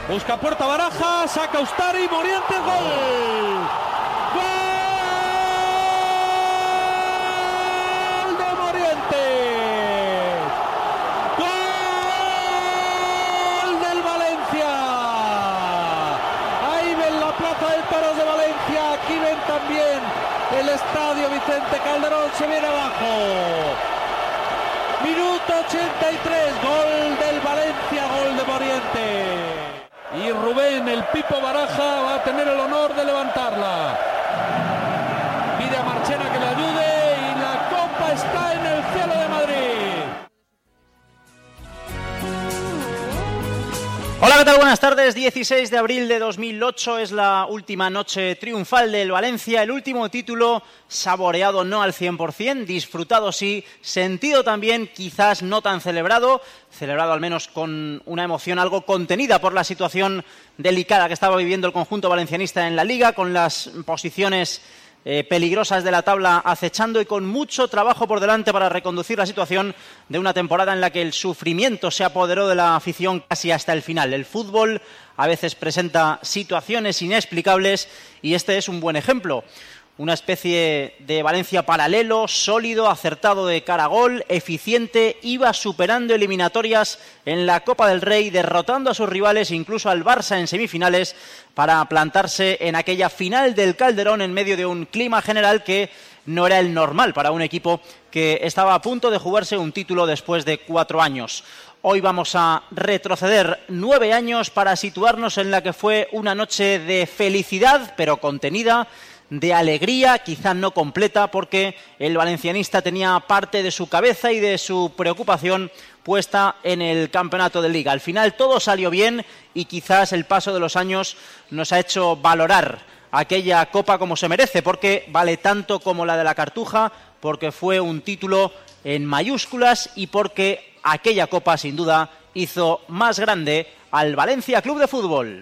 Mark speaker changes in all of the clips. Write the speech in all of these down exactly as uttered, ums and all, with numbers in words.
Speaker 1: Busca puerta Baraja, saca Ustari, Morientes, gol. ¡Gol de Morientes! ¡Gol del Valencia! Ahí ven la Plaza de Toros de Valencia, aquí ven también el estadio Vicente Calderón, se viene abajo. Minuto ochenta y tres, gol del Valencia, gol de Morientes. Y Rubén, el Pipo Baraja, va a tener el honor de levantarla. Pide a Marchena que le ayude y la copa está en el cielo de Madrid.
Speaker 2: Hola, ¿qué tal? Buenas tardes. dieciséis de abril de dos mil ocho es la última noche triunfal del Valencia, el último título saboreado no al cien por ciento, disfrutado sí, sentido también, quizás no tan celebrado, celebrado al menos con una emoción algo contenida por la situación delicada que estaba viviendo el conjunto valencianista en la Liga, con las posiciones Eh, peligrosas de la tabla acechando y con mucho trabajo por delante para reconducir la situación de una temporada en la que el sufrimiento se apoderó de la afición casi hasta el final. El fútbol a veces presenta situaciones inexplicables y este es un buen ejemplo. Una especie de Valencia paralelo, sólido, acertado de cara a gol, eficiente, iba superando eliminatorias en la Copa del Rey, derrotando a sus rivales, incluso al Barça en semifinales, para plantarse en aquella final del Calderón en medio de un clima general que no era el normal para un equipo que estaba a punto de jugarse un título después de cuatro años. Hoy vamos a retroceder nueve años para situarnos en la que fue una noche de felicidad, pero contenida, de alegría, quizá no completa, porque el valencianista tenía parte de su cabeza y de su preocupación puesta en el campeonato de Liga. Al final todo salió bien y quizás el paso de los años nos ha hecho valorar aquella copa como se merece, porque vale tanto como la de la Cartuja, porque fue un título en mayúsculas y porque aquella copa sin duda hizo más grande al Valencia Club de Fútbol.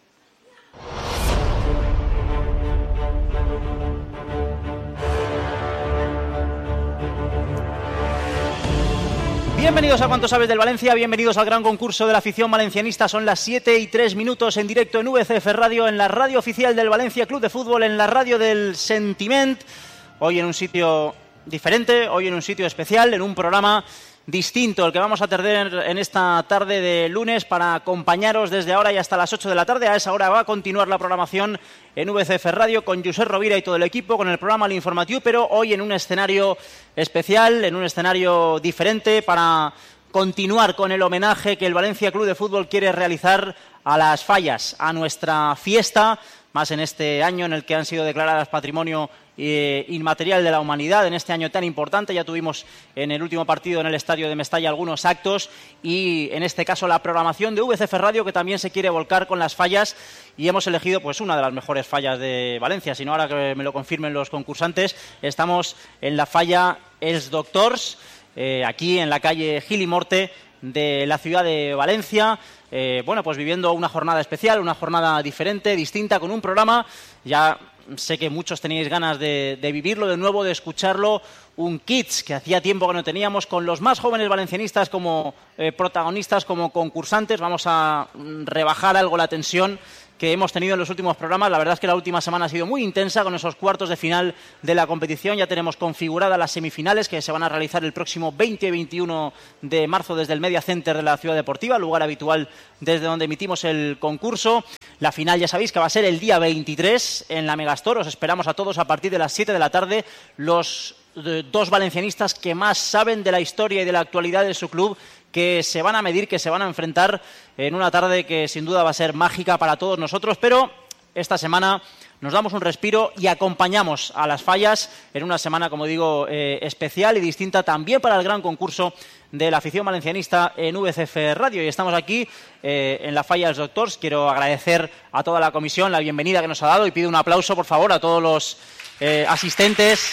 Speaker 2: Bienvenidos a Cuánto Sabes del Valencia, bienvenidos al gran concurso de la afición valencianista. Son las siete y tres minutos en directo en V C F Radio, en la radio oficial del Valencia Club de Fútbol, en la radio del Sentiment. Hoy en un sitio diferente, hoy en un sitio especial, en un programa distinto, el que vamos a tener en esta tarde de lunes para acompañaros desde ahora y hasta las ocho de la tarde. A esa hora va a continuar la programación en V C F Radio con Josep Rovira y todo el equipo, con el programa El Informatiu, pero hoy en un escenario especial, en un escenario diferente para continuar con el homenaje que el Valencia Club de Fútbol quiere realizar a las fallas, a nuestra fiesta, más en este año en el que han sido declaradas Patrimonio eh, Inmaterial de la Humanidad, en este año tan importante. Ya tuvimos en el último partido en el estadio de Mestalla algunos actos y en este caso la programación de V C F Radio, que también se quiere volcar con las fallas, y hemos elegido pues una de las mejores fallas de Valencia, si no ahora que me lo confirmen los concursantes. Estamos en la falla Els Doctors, eh, aquí en la calle Gil y Morte de la ciudad de Valencia. Eh, bueno, pues viviendo una jornada especial, una jornada diferente, distinta, con un programa, ya sé que muchos teníais ganas de, de vivirlo de nuevo, de escucharlo, un Kids que hacía tiempo que no teníamos, con los más jóvenes valencianistas como eh, protagonistas, como concursantes. Vamos a rebajar algo la tensión que hemos tenido en los últimos programas. La verdad es que la última semana ha sido muy intensa con esos cuartos de final de la competición. Ya tenemos configuradas las semifinales que se van a realizar el próximo veinte y veintiuno de marzo desde el Media Center de la Ciudad Deportiva, lugar habitual desde donde emitimos el concurso. La final ya sabéis que va a ser el día veintitrés en la Megastore. Os esperamos a todos a partir de las siete de la tarde. Los eh, dos valencianistas que más saben de la historia y de la actualidad de su club, que se van a medir, que se van a enfrentar en una tarde que sin duda va a ser mágica para todos nosotros. Pero esta semana nos damos un respiro y acompañamos a las fallas en una semana, como digo, eh, especial y distinta también para el gran concurso de la afición valencianista en V C F Radio. Y estamos aquí eh, en la falla dels Doctors. Quiero agradecer a toda la comisión la bienvenida que nos ha dado y pido un aplauso, por favor, a todos los eh, asistentes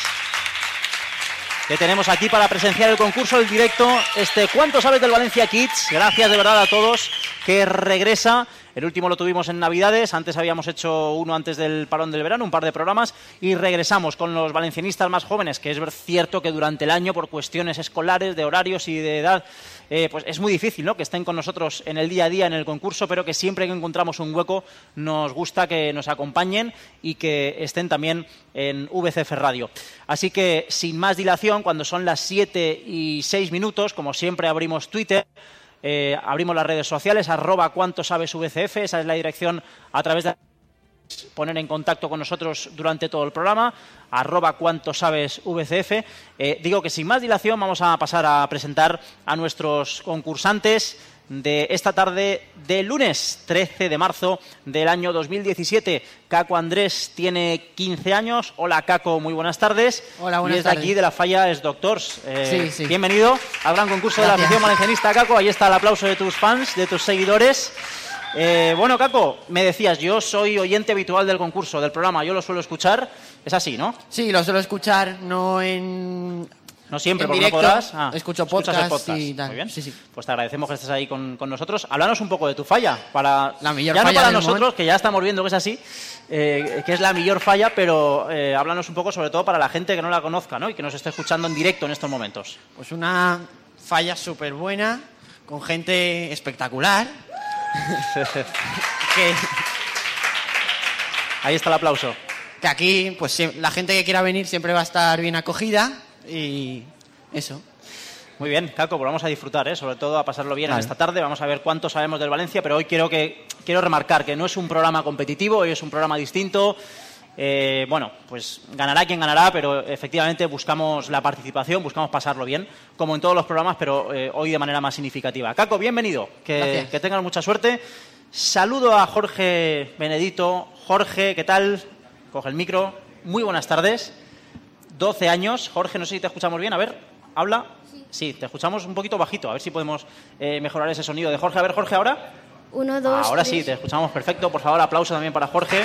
Speaker 2: que tenemos aquí para presenciar el concurso, el directo, este ¿Cuánto sabes del Valencia Kids? Gracias de verdad a todos, que regresa El último lo tuvimos en Navidades, antes habíamos hecho uno antes del parón del verano, un par de programas, y regresamos con los valencianistas más jóvenes, que es cierto que durante el año, por cuestiones escolares, de horarios y de edad, eh, pues es muy difícil, ¿no?, que estén con nosotros en el día a día en el concurso, pero que siempre que encontramos un hueco nos gusta que nos acompañen y que estén también en V C F Radio. Así que, sin más dilación, cuando son las siete y seis minutos, como siempre abrimos Twitter, eh, abrimos las redes sociales, arroba cuánto sabes V C F, esa es la dirección a través de poner en contacto con nosotros durante todo el programa, arroba cuánto sabes V C F. Eh, digo que sin más dilación vamos a pasar a presentar a nuestros concursantes de esta tarde de lunes trece de marzo del año dos mil diecisiete. Caco Andrés tiene quince años. Hola, Caco, muy buenas tardes.
Speaker 3: Hola, buenas
Speaker 2: y es de
Speaker 3: tardes.
Speaker 2: aquí de la Falla es Doctors. Eh,
Speaker 3: sí, sí.
Speaker 2: Bienvenido al gran concurso
Speaker 3: Gracias.
Speaker 2: de la afición valencianista, Caco. Ahí está el aplauso de tus fans, de tus seguidores. Eh, bueno, Caco, me decías, yo soy oyente habitual del concurso, del programa, yo lo suelo escuchar, es así, ¿no?
Speaker 3: Sí, lo suelo escuchar, no en...
Speaker 2: No siempre,
Speaker 3: en
Speaker 2: porque
Speaker 3: directo,
Speaker 2: no podrás. Ah,
Speaker 3: escucho
Speaker 2: escuchas el
Speaker 3: podcast y tal.
Speaker 2: Muy bien.
Speaker 3: Sí, sí.
Speaker 2: Pues te agradecemos que estés ahí con, con nosotros. Háblanos un poco de tu falla. Para,
Speaker 3: La millor
Speaker 2: ya
Speaker 3: falla
Speaker 2: no para
Speaker 3: del
Speaker 2: nosotros,
Speaker 3: món.
Speaker 2: que ya estamos viendo que es así, eh, que es la millor falla, pero eh, háblanos un poco sobre todo para la gente que no la conozca, ¿no?, y que nos esté escuchando en directo en estos momentos.
Speaker 3: Pues una falla súper buena, con gente espectacular. que,
Speaker 2: Ahí está el aplauso.
Speaker 3: que aquí, pues siem- la gente que quiera venir siempre va a estar bien acogida y eso.
Speaker 2: Muy bien, Caco, pues vamos a disfrutar, ¿eh? Sobre todo a pasarlo bien
Speaker 3: Vale.
Speaker 2: esta tarde. Vamos a ver cuánto sabemos del Valencia, pero hoy quiero, que, quiero remarcar que no es un programa competitivo, hoy es un programa distinto. Eh, bueno, pues ganará quien ganará, pero efectivamente buscamos la participación, buscamos pasarlo bien, como en todos los programas, pero eh, hoy de manera más significativa. Caco, bienvenido, que,
Speaker 3: Gracias.
Speaker 2: que tengas mucha suerte. Saludo a Jorge Benedito. Jorge, ¿qué tal? Coge el micro. Muy buenas tardes. doce años. Jorge, no sé si te escuchamos bien. A ver, habla. Sí, sí, te escuchamos un poquito bajito. A ver si podemos eh, mejorar ese sonido de Jorge. A ver, Jorge, ¿ahora?
Speaker 4: Uno, dos,
Speaker 2: Ahora
Speaker 4: tres.
Speaker 2: sí, te escuchamos perfecto. Por favor, aplauso también para Jorge,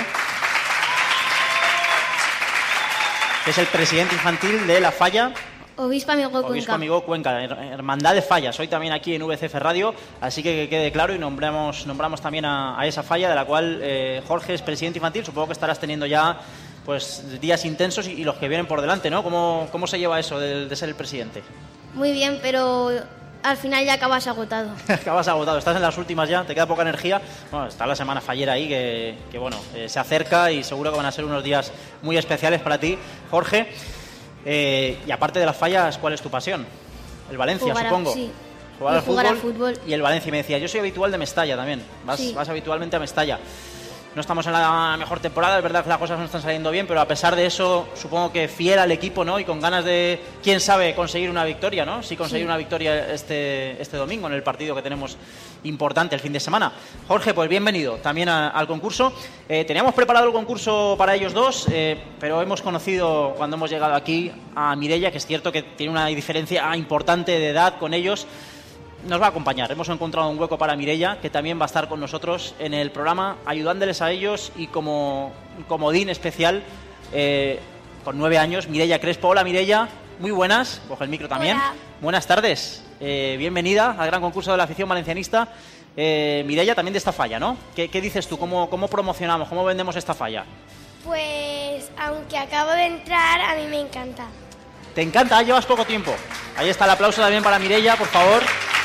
Speaker 2: que es el presidente infantil de La Falla,
Speaker 4: Obispo Amigo
Speaker 2: Obispo
Speaker 4: Cuenca.
Speaker 2: Amigo Cuenca, Her- Hermandad de Fallas, hoy también aquí en V C F Radio, así que que quede claro y nombramos, nombramos también a, a esa falla de la cual eh, Jorge es presidente infantil. Supongo que estarás teniendo ya pues días intensos y, y los que vienen por delante, ¿no? ¿Cómo, cómo se lleva eso de, de ser el presidente?
Speaker 4: Muy bien, pero al final ya acabas agotado.
Speaker 2: Acabas agotado, estás en las últimas ya, te queda poca energía. Bueno, está la semana fallera ahí que, que bueno, eh, se acerca y seguro que van a ser unos días muy especiales para ti, Jorge. Eh, y aparte de las fallas, ¿cuál es tu pasión? El Valencia,
Speaker 4: Jugar a-
Speaker 2: supongo.
Speaker 4: sí.
Speaker 2: Jugar,
Speaker 4: Y
Speaker 2: al,
Speaker 4: jugar
Speaker 2: fútbol
Speaker 4: al fútbol.
Speaker 2: y el Valencia. Y me decía, yo soy habitual de Mestalla también. Vas,
Speaker 4: Sí.
Speaker 2: vas habitualmente a Mestalla. No estamos en la mejor temporada, es verdad que las cosas no están saliendo bien, pero a pesar de eso, supongo que fiel al equipo, ¿no? Y con ganas de, quién sabe, conseguir una victoria, ¿no? Si conseguir
Speaker 4: Sí.
Speaker 2: una victoria este, este domingo en el partido que tenemos importante el fin de semana. Jorge, pues bienvenido también a- al concurso. Eh, teníamos preparado el concurso para ellos dos, eh, pero hemos conocido cuando hemos llegado aquí a Mireia, que es cierto que tiene una diferencia importante de edad con ellos. Nos va a acompañar. Hemos encontrado un hueco para Mireia, que también va a estar con nosotros en el programa, ayudándoles a ellos y como comodín especial, eh, con nueve años, Mireia Crespo. Hola, Mireia. Muy buenas. Coge el micro también.
Speaker 4: Hola.
Speaker 2: Buenas tardes. Eh, bienvenida al gran concurso de la afición valencianista. Eh, Mireia, también de esta falla, ¿no? ¿Qué, qué dices tú? ¿Cómo, ¿Cómo promocionamos? ¿Cómo vendemos esta falla?
Speaker 5: Pues aunque acabo de entrar, a mí me encanta.
Speaker 2: ¿Te encanta? Llevas poco tiempo. Ahí está el aplauso también para Mireia, por favor.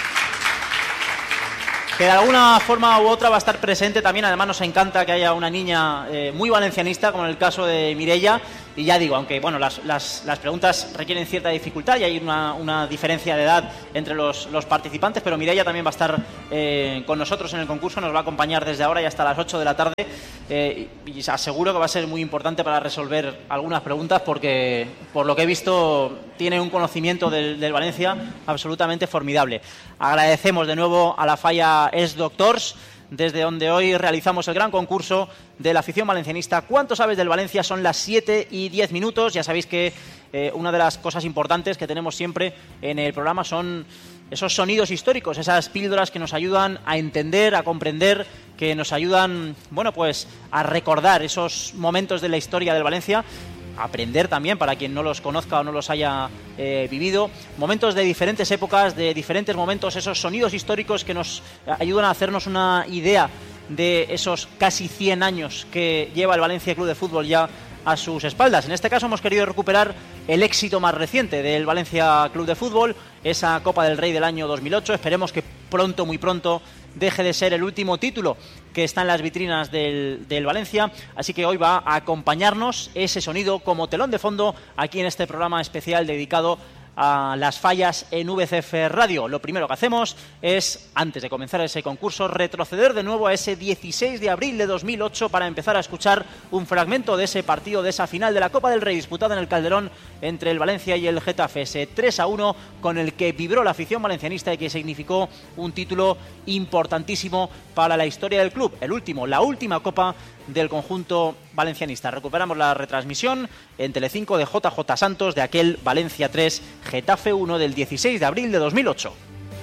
Speaker 2: Que de alguna forma u otra va a estar presente también. Además nos encanta que haya una niña eh, muy valencianista, como en el caso de Mireia. Y ya digo, aunque bueno, las, las, las preguntas requieren cierta dificultad y hay una, una diferencia de edad entre los, los participantes, pero Mireia también va a estar eh, con nosotros en el concurso, nos va a acompañar desde ahora y hasta las ocho de la tarde. Eh, y, y aseguro que va a ser muy importante para resolver algunas preguntas porque, por lo que he visto, tiene un conocimiento del, del Valencia absolutamente formidable. Agradecemos de nuevo a la Falla Es Doctors, desde donde hoy realizamos el gran concurso de la afición valencianista. ¿Cuánto sabes del Valencia? Son las siete y diez minutos. Ya sabéis que eh, una de las cosas importantes que tenemos siempre en el programa son esos sonidos históricos, esas píldoras que nos ayudan a entender, a comprender, que nos ayudan, bueno, pues a recordar esos momentos de la historia del Valencia, aprender también para quien no los conozca o no los haya eh, vivido, momentos de diferentes épocas, de diferentes momentos, esos sonidos históricos que nos ayudan a hacernos una idea de esos casi cien años que lleva el Valencia Club de Fútbol ya a sus espaldas. En este caso hemos querido recuperar el éxito más reciente del Valencia Club de Fútbol, esa Copa del Rey del año dos mil ocho. Esperemos que pronto, muy pronto, deje de ser el último título que está en las vitrinas del, del Valencia. Así que hoy va a acompañarnos ese sonido como telón de fondo aquí en este programa especial dedicado a las fallas en V C F Radio. Lo primero que hacemos es, antes de comenzar ese concurso, retroceder de nuevo a ese dieciséis de abril de dos mil ocho para empezar a escuchar un fragmento de ese partido, de esa final de la Copa del Rey disputada en el Calderón entre el Valencia y el Getafe, ese tres a uno con el que vibró la afición valencianista y que significó un título importantísimo para la historia del club, el último, la última Copa del conjunto valencianista. Recuperamos la retransmisión en Telecinco de J J Santos de aquel Valencia tres, Getafe uno del dieciséis de abril de dos mil ocho.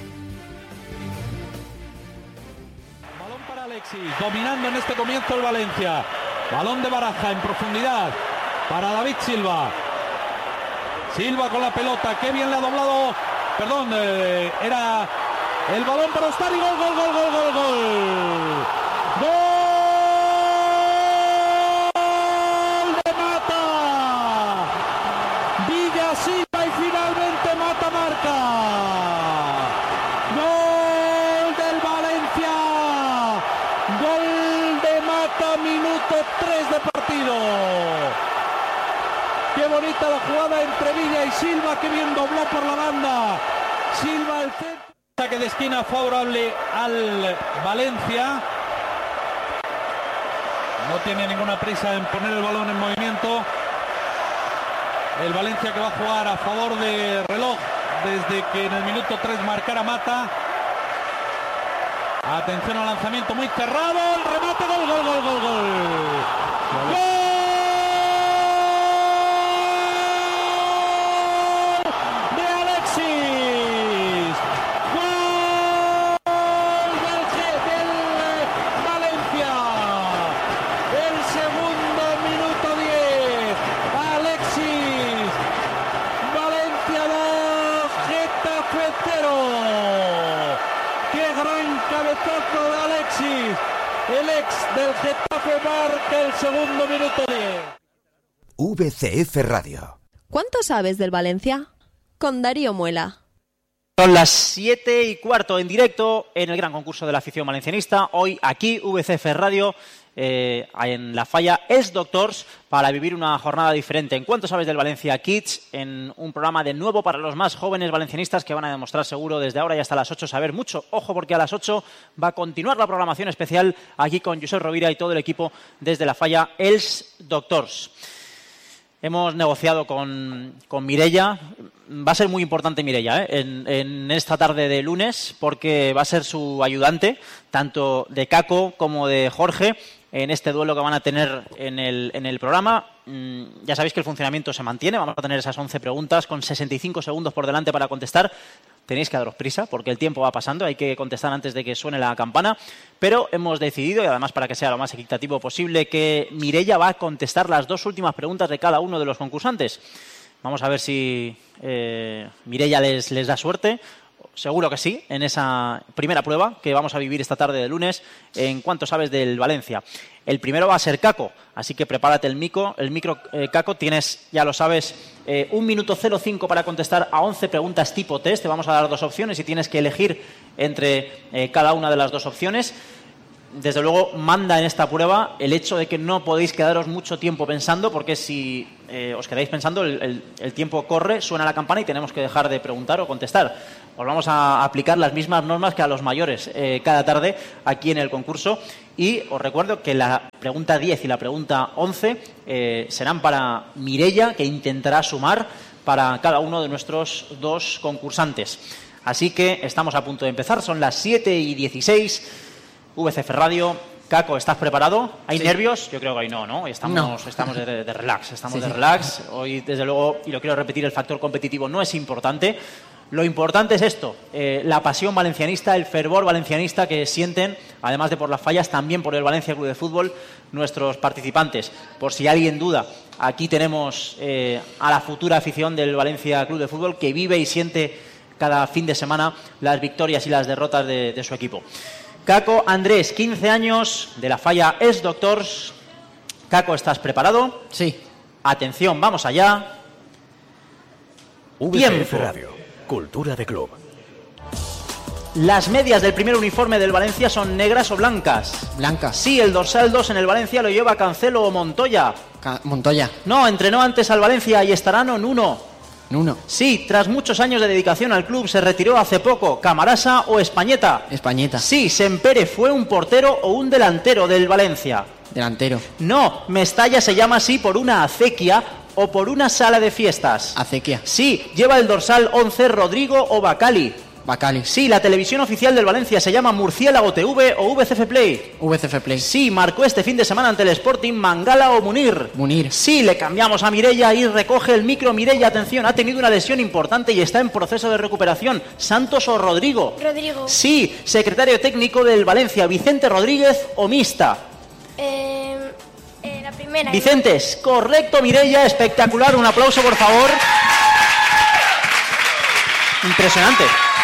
Speaker 1: Balón para Alexis, dominando en este comienzo el Valencia. Balón de Baraja en profundidad para David Silva. Silva con la pelota, qué bien le ha doblado. Perdón, eh, era el balón para Ostari. Gol, gol, gol, gol, gol, gol. ¡Gol! Silva y finalmente Mata marca. Gol del Valencia. Gol de Mata, minuto tres de partido. Qué bonita la jugada entre Villa y Silva, que bien dobló por la banda. Silva el centro. Saque de esquina favorable al Valencia. No tiene ninguna prisa en poner el balón en movimiento. El Valencia que va a jugar a favor de reloj desde que en el minuto tres marcara Mata. Atención al lanzamiento muy cerrado, el remate, gol, gol, gol, gol, gol. ¡Gol de Alexis! ¡Gol del, del Valencia! El segundo, minuto diez. Alexis. Valencia dos, Getafe cero. ¡Qué gran cabezazo de Alexis! El ex del Getafe marca el segundo, minuto diez.
Speaker 6: V C F Radio.
Speaker 7: ¿Cuánto sabes del Valencia? Con Darío Muela.
Speaker 2: Son las siete y cuarto en directo en el gran concurso de la afición valencianista. Hoy aquí, V C F Radio, eh, en la falla Els Doctors, para vivir una jornada diferente. ¿En cuánto sabes del Valencia Kids? En un programa de nuevo para los más jóvenes valencianistas que van a demostrar seguro desde ahora y hasta las ocho saber mucho. Ojo, porque a las ocho va a continuar la programación especial aquí con Josep Rovira y todo el equipo desde la falla Els Doctors. Hemos negociado con, con Mireia. Va a ser muy importante Mireia ¿eh? en, en esta tarde de lunes, porque va a ser su ayudante, tanto de Caco como de Jorge, en este duelo que van a tener en el, en el programa. Mm, ya sabéis que el funcionamiento se mantiene. Vamos a tener esas once preguntas con sesenta y cinco segundos por delante para contestar. Tenéis que daros prisa porque el tiempo va pasando, hay que contestar antes de que suene la campana, pero hemos decidido, y además para que sea lo más equitativo posible, que Mireia va a contestar las dos últimas preguntas de cada uno de los concursantes. Vamos a ver si eh, Mireia les, les da suerte. Seguro que sí, en esa primera prueba que vamos a vivir esta tarde de lunes. En cuánto sabes del Valencia. El primero va a ser Caco, así que prepárate el micro. El micro, eh, Caco, tienes, ya lo sabes, eh, un minuto cero cinco para contestar a once preguntas tipo test. Te vamos a dar dos opciones y tienes que elegir entre eh, cada una de las dos opciones. Desde luego, manda en esta prueba el hecho de que no podéis quedaros mucho tiempo pensando, porque si eh, os quedáis pensando, el, el, el tiempo corre, suena la campana y tenemos que dejar de preguntar o contestar. Os vamos a aplicar las mismas normas que a los mayores eh, cada tarde aquí en el concurso. Y os recuerdo que la pregunta diez y la pregunta once eh, serán para Mireia, que intentará sumar para cada uno de nuestros dos concursantes. Así que estamos a punto de empezar, son las siete y dieciséis. V C F Radio. Caco, ¿estás preparado? ¿Hay sí. nervios? Yo creo que hoy no, ¿no? Estamos, no. estamos de, de relax, estamos sí, de relax. Hoy, desde luego, y lo quiero repetir, el factor competitivo no es importante. Lo importante es esto, eh, la pasión valencianista, el fervor valencianista que sienten, además de por las fallas, también por el Valencia Club de Fútbol, nuestros participantes. Por si alguien duda, aquí tenemos eh, a la futura afición del Valencia Club de Fútbol que vive y siente cada fin de semana las victorias y las derrotas de, de su equipo. Caco Andrés, quince años, de la Falla Els Doctors. Caco, ¿estás preparado?
Speaker 3: Sí.
Speaker 2: Atención, vamos allá.
Speaker 6: V C F Radio, cultura de club.
Speaker 2: Las medias del primer uniforme del Valencia son negras o blancas.
Speaker 3: Blancas.
Speaker 2: Sí, el dorsal dos en el Valencia lo lleva Cancelo o Montoya.
Speaker 3: Ca- Montoya.
Speaker 2: No, entrenó antes al Valencia y estará en uno.
Speaker 3: Nuno.
Speaker 2: Sí, tras muchos años de dedicación al club se retiró hace poco. Camarasa o Españeta.
Speaker 3: Españeta.
Speaker 2: Sí, Sempere fue un portero o un delantero del Valencia.
Speaker 3: Delantero.
Speaker 2: No, Mestalla se llama así por una acequia o por una sala de fiestas.
Speaker 3: Acequia.
Speaker 2: Sí, lleva el dorsal once Rodrigo o Bacali.
Speaker 3: Bacali.
Speaker 2: Sí, la televisión oficial del Valencia se llama Murciélago T V o V C F Play.
Speaker 3: V C F Play.
Speaker 2: Sí, marcó este fin de semana ante el Sporting Mangala o Munir.
Speaker 3: Munir.
Speaker 2: Sí, le cambiamos a Mireia y recoge el micro. Mireia, atención, ha tenido una lesión importante y está en proceso de recuperación. ¿Santos o Rodrigo?
Speaker 5: Rodrigo.
Speaker 2: Sí, secretario técnico del Valencia, Vicente Rodríguez o Mista.
Speaker 5: Eh, eh, la primera.
Speaker 2: Vicentes, correcto, Mireia, espectacular, un aplauso por favor. Impresionante.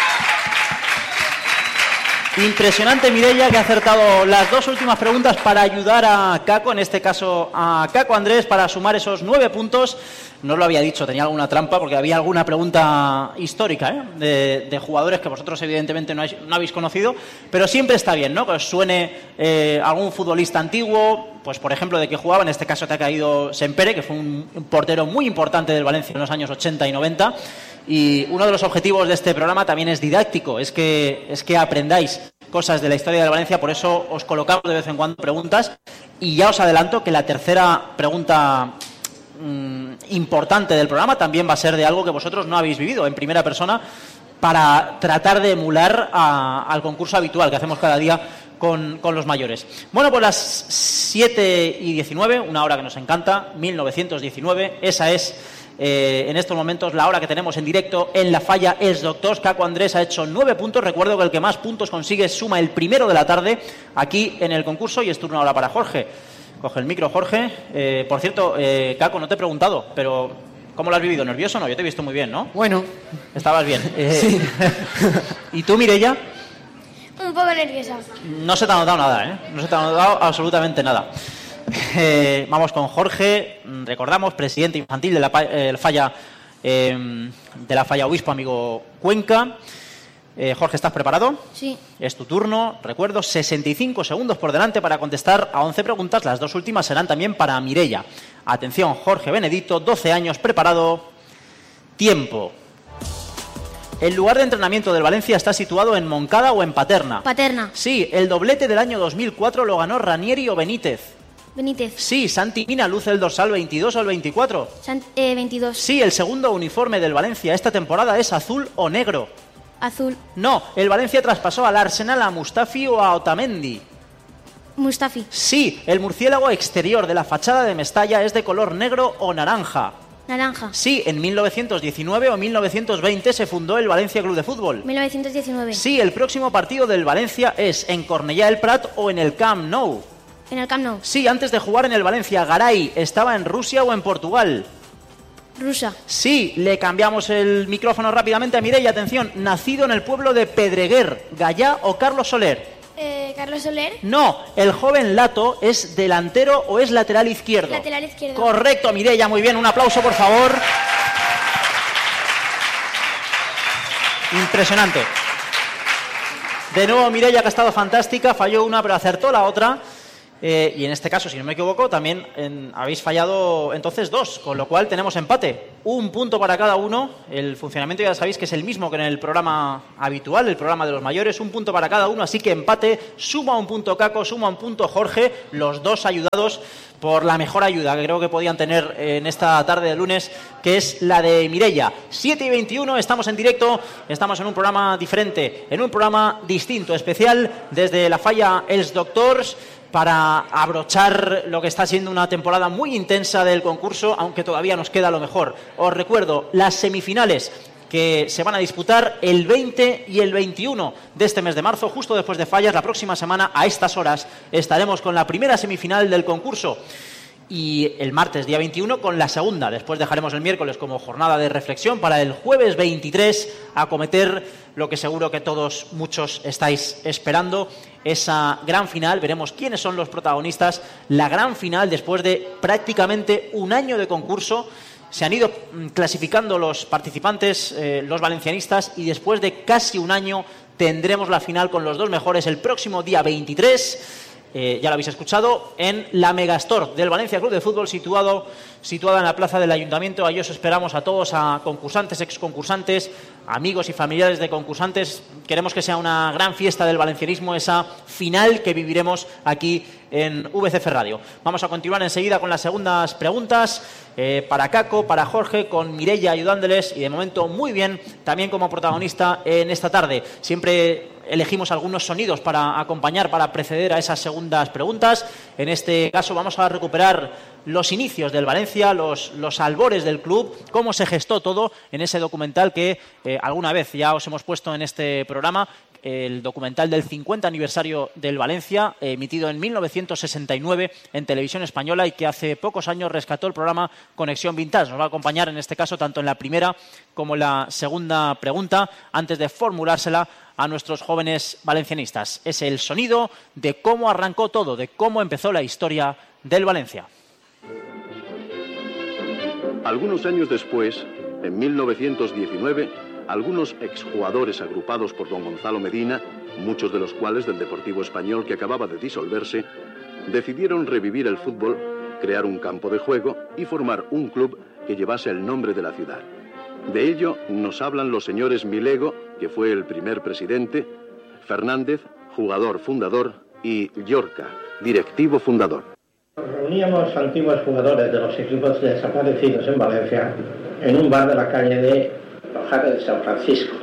Speaker 2: Impresionante, Mireia, que ha acertado las dos últimas preguntas para ayudar a Caco, en este caso a Caco Andrés, para sumar esos nueve puntos. No lo había dicho, tenía alguna trampa porque había alguna pregunta histórica, ¿eh? de, de jugadores que vosotros evidentemente no, habéis, no habéis conocido, pero siempre está bien, ¿no? Que os suene eh, algún futbolista antiguo, pues por ejemplo de que jugaba, en este caso te ha caído Sempere, que fue un, un portero muy importante del Valencia en los años ochenta y noventa. Y uno de los objetivos de este programa también es didáctico, es que, es que aprendáis cosas de la historia del Valencia, por eso os colocamos de vez en cuando preguntas. Y ya os adelanto que la tercera pregunta mmm, importante del programa también va a ser de algo que vosotros no habéis vivido en primera persona, para tratar de emular a, al concurso habitual que hacemos cada día con, con los mayores. Bueno, pues las siete y diecinueve, una hora que nos encanta, mil novecientos diecinueve, esa es... Eh, en estos momentos la hora que tenemos en directo en la Falla Els Doctors. Caco Andrés ha hecho nueve puntos. Recuerdo que el que más puntos consigue suma el primero de la tarde aquí en el concurso, y es turno ahora para Jorge. Coge el micro, Jorge. Eh, por cierto, eh, Caco, no te he preguntado, pero ¿cómo lo has vivido? ¿Nervioso o no? Yo te he visto muy bien, ¿no?
Speaker 3: Bueno.
Speaker 2: Estabas bien. Eh,
Speaker 3: Sí.
Speaker 2: ¿Y tú, Mireia?
Speaker 5: Un poco nerviosa.
Speaker 2: No se te ha notado nada, ¿eh? No se te ha notado absolutamente nada. Eh, vamos con Jorge, recordamos, presidente infantil de la eh, Falla eh, de la Falla Obispo Amigo Cuenca. Eh, Jorge, ¿estás preparado?
Speaker 4: Sí.
Speaker 2: Es tu turno, recuerdo, sesenta y cinco segundos por delante para contestar a once preguntas. Las dos últimas serán también para Mireia. Atención, Jorge Benedito, doce años, preparado. Tiempo. El lugar de entrenamiento del Valencia está situado en Moncada o en Paterna.
Speaker 4: Paterna.
Speaker 2: Sí, el doblete del año dos mil cuatro lo ganó Ranieri o Benítez.
Speaker 4: Benítez.
Speaker 2: Sí, Santi Mina luce el dorsal veintidós o el veinticuatro.
Speaker 4: Sant- eh, veintidós.
Speaker 2: Sí, el segundo uniforme del Valencia esta temporada es azul o negro.
Speaker 4: Azul.
Speaker 2: No, el Valencia traspasó al Arsenal a Mustafi o a Otamendi.
Speaker 4: Mustafi.
Speaker 2: Sí, el murciélago exterior de la fachada de Mestalla es de color negro o naranja.
Speaker 4: Naranja.
Speaker 2: Sí, en mil novecientos diecinueve o mil novecientos veinte se fundó el Valencia Club de Fútbol.
Speaker 4: mil novecientos diecinueve.
Speaker 2: Sí, el próximo partido del Valencia es en Cornellà el Prat o en el Camp Nou.
Speaker 4: En el Camp Nou.
Speaker 2: Sí, antes de jugar en el Valencia, Garay estaba en Rusia o en Portugal.
Speaker 4: Rusa.
Speaker 2: Sí, le cambiamos el micrófono rápidamente a Mireia. Atención, nacido en el pueblo de Pedreguer, Gallá o Carlos Soler.
Speaker 5: Eh, Carlos Soler.
Speaker 2: No, el joven Lato es delantero o es lateral izquierdo.
Speaker 5: Lateral izquierdo.
Speaker 2: Correcto, Mireia, muy bien, un aplauso por favor. Impresionante. De nuevo Mireia, que ha estado fantástica, falló una pero acertó la otra. Eh, y en este caso, si no me equivoco, también en, habéis fallado entonces dos, con lo cual tenemos empate. Un punto para cada uno. El funcionamiento ya sabéis que es el mismo que en el programa habitual, el programa de los mayores. Un punto para cada uno, así que empate. Suma un punto Caco, suma un punto Jorge. Los dos ayudados por la mejor ayuda que creo que podían tener en esta tarde de lunes, que es la de Mireia. siete y veintiuno, estamos en directo, estamos en un programa diferente, en un programa distinto, especial, desde la Falla Els Doctors, para abrochar lo que está siendo una temporada muy intensa del concurso, aunque todavía nos queda lo mejor. Os recuerdo las semifinales que se van a disputar el veinte y el veintiuno de este mes de marzo, justo después de Fallas. La próxima semana, a estas horas, estaremos con la primera semifinal del concurso. y el martes día veintiuno con la segunda. Después dejaremos el miércoles como jornada de reflexión para el jueves veintitrés acometer lo que seguro que todos, muchos estáis esperando, esa gran final. Veremos quiénes son los protagonistas, la gran final después de prácticamente un año de concurso. Se han ido clasificando los participantes, eh, los valencianistas, y después de casi un año tendremos la final con los dos mejores el próximo día veintitrés. Eh, ya lo habéis escuchado, en la Megastore del Valencia Club de Fútbol, situado, situada en la plaza del Ayuntamiento. Ahí os esperamos a todos, a concursantes, exconcursantes, amigos y familiares de concursantes. Queremos que sea una gran fiesta del valencianismo, esa final que viviremos aquí en V C F Radio. Vamos a continuar enseguida con las segundas preguntas, eh, para Caco, para Jorge, con Mireia ayudándoles, y de momento muy bien también como protagonista en esta tarde. Siempre elegimos algunos sonidos para acompañar, para preceder a esas segundas preguntas. En este caso vamos a recuperar los inicios del Valencia, los, los albores del club, cómo se gestó todo en ese documental que eh, alguna vez ya os hemos puesto en este programa, el documental del cincuenta aniversario del Valencia, emitido en mil novecientos sesenta y nueve en Televisión Española, y que hace pocos años rescató el programa Conexión Vintage. Nos va a acompañar en este caso tanto en la primera como en la segunda pregunta, antes de formulársela a nuestros jóvenes valencianistas. Es el sonido de cómo arrancó todo, de cómo empezó la historia del Valencia.
Speaker 8: Algunos años después, en mil novecientos diecinueve, algunos exjugadores agrupados por don Gonzalo Medina, muchos de los cuales del Deportivo Español que acababa de disolverse, decidieron revivir el fútbol, crear un campo de juego y formar un club que llevase el nombre de la ciudad. De ello nos hablan los señores Milego, que fue el primer presidente, Fernández, jugador fundador, y Llorca, directivo fundador.
Speaker 9: Nos reuníamos antiguos jugadores de los equipos desaparecidos en Valencia en un bar de la calle de Lojana de San Francisco.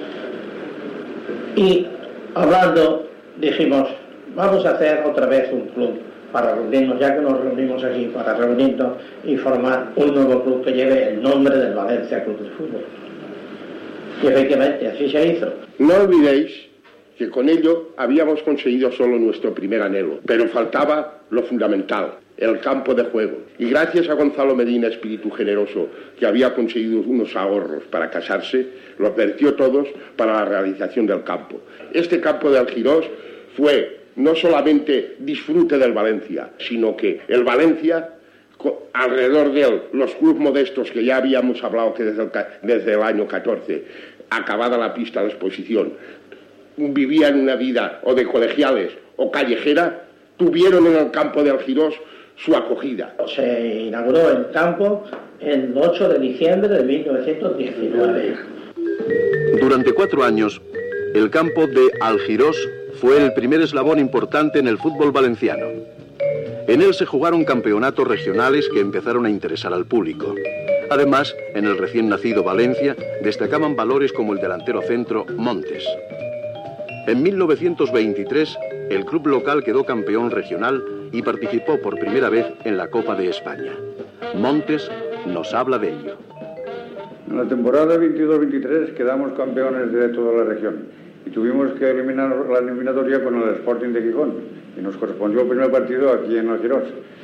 Speaker 9: Y hablando dijimos, vamos a hacer otra vez un club para reunirnos, ya que nos reunimos aquí, para reunirnos y formar un nuevo club que lleve el nombre del Valencia Club de Fútbol. Y efectivamente, así se hizo.
Speaker 10: No olvidéis que con ello habíamos conseguido solo nuestro primer anhelo, pero faltaba lo fundamental, el campo de juego. Y gracias a Gonzalo Medina, espíritu generoso, que había conseguido unos ahorros para casarse, los vertió todos para la realización del campo. Este campo de Algirós fue no solamente disfrute del Valencia, sino que el Valencia, alrededor de él, los clubes modestos que ya habíamos hablado que desde el, desde el año catorce, acabada la pista de exposición, vivían una vida o de colegiales o callejera, tuvieron en el campo de Algirós su acogida.
Speaker 9: Se inauguró el campo el ocho de diciembre de mil novecientos diecinueve.
Speaker 8: Durante cuatro años, el campo de Algirós fue el primer eslabón importante en el fútbol valenciano. En él se jugaron campeonatos regionales que empezaron a interesar al público. Además, en el recién nacido Valencia destacaban valores como el delantero centro Montes. En mil novecientos veintitrés, el club local quedó campeón regional y participó por primera vez en la Copa de España. Montes nos habla de ello.
Speaker 11: En la temporada veintidós veintitrés quedamos campeones de toda la región y tuvimos que eliminar la eliminatoria con el Sporting de Gijón y nos correspondió el primer partido aquí en Algirós.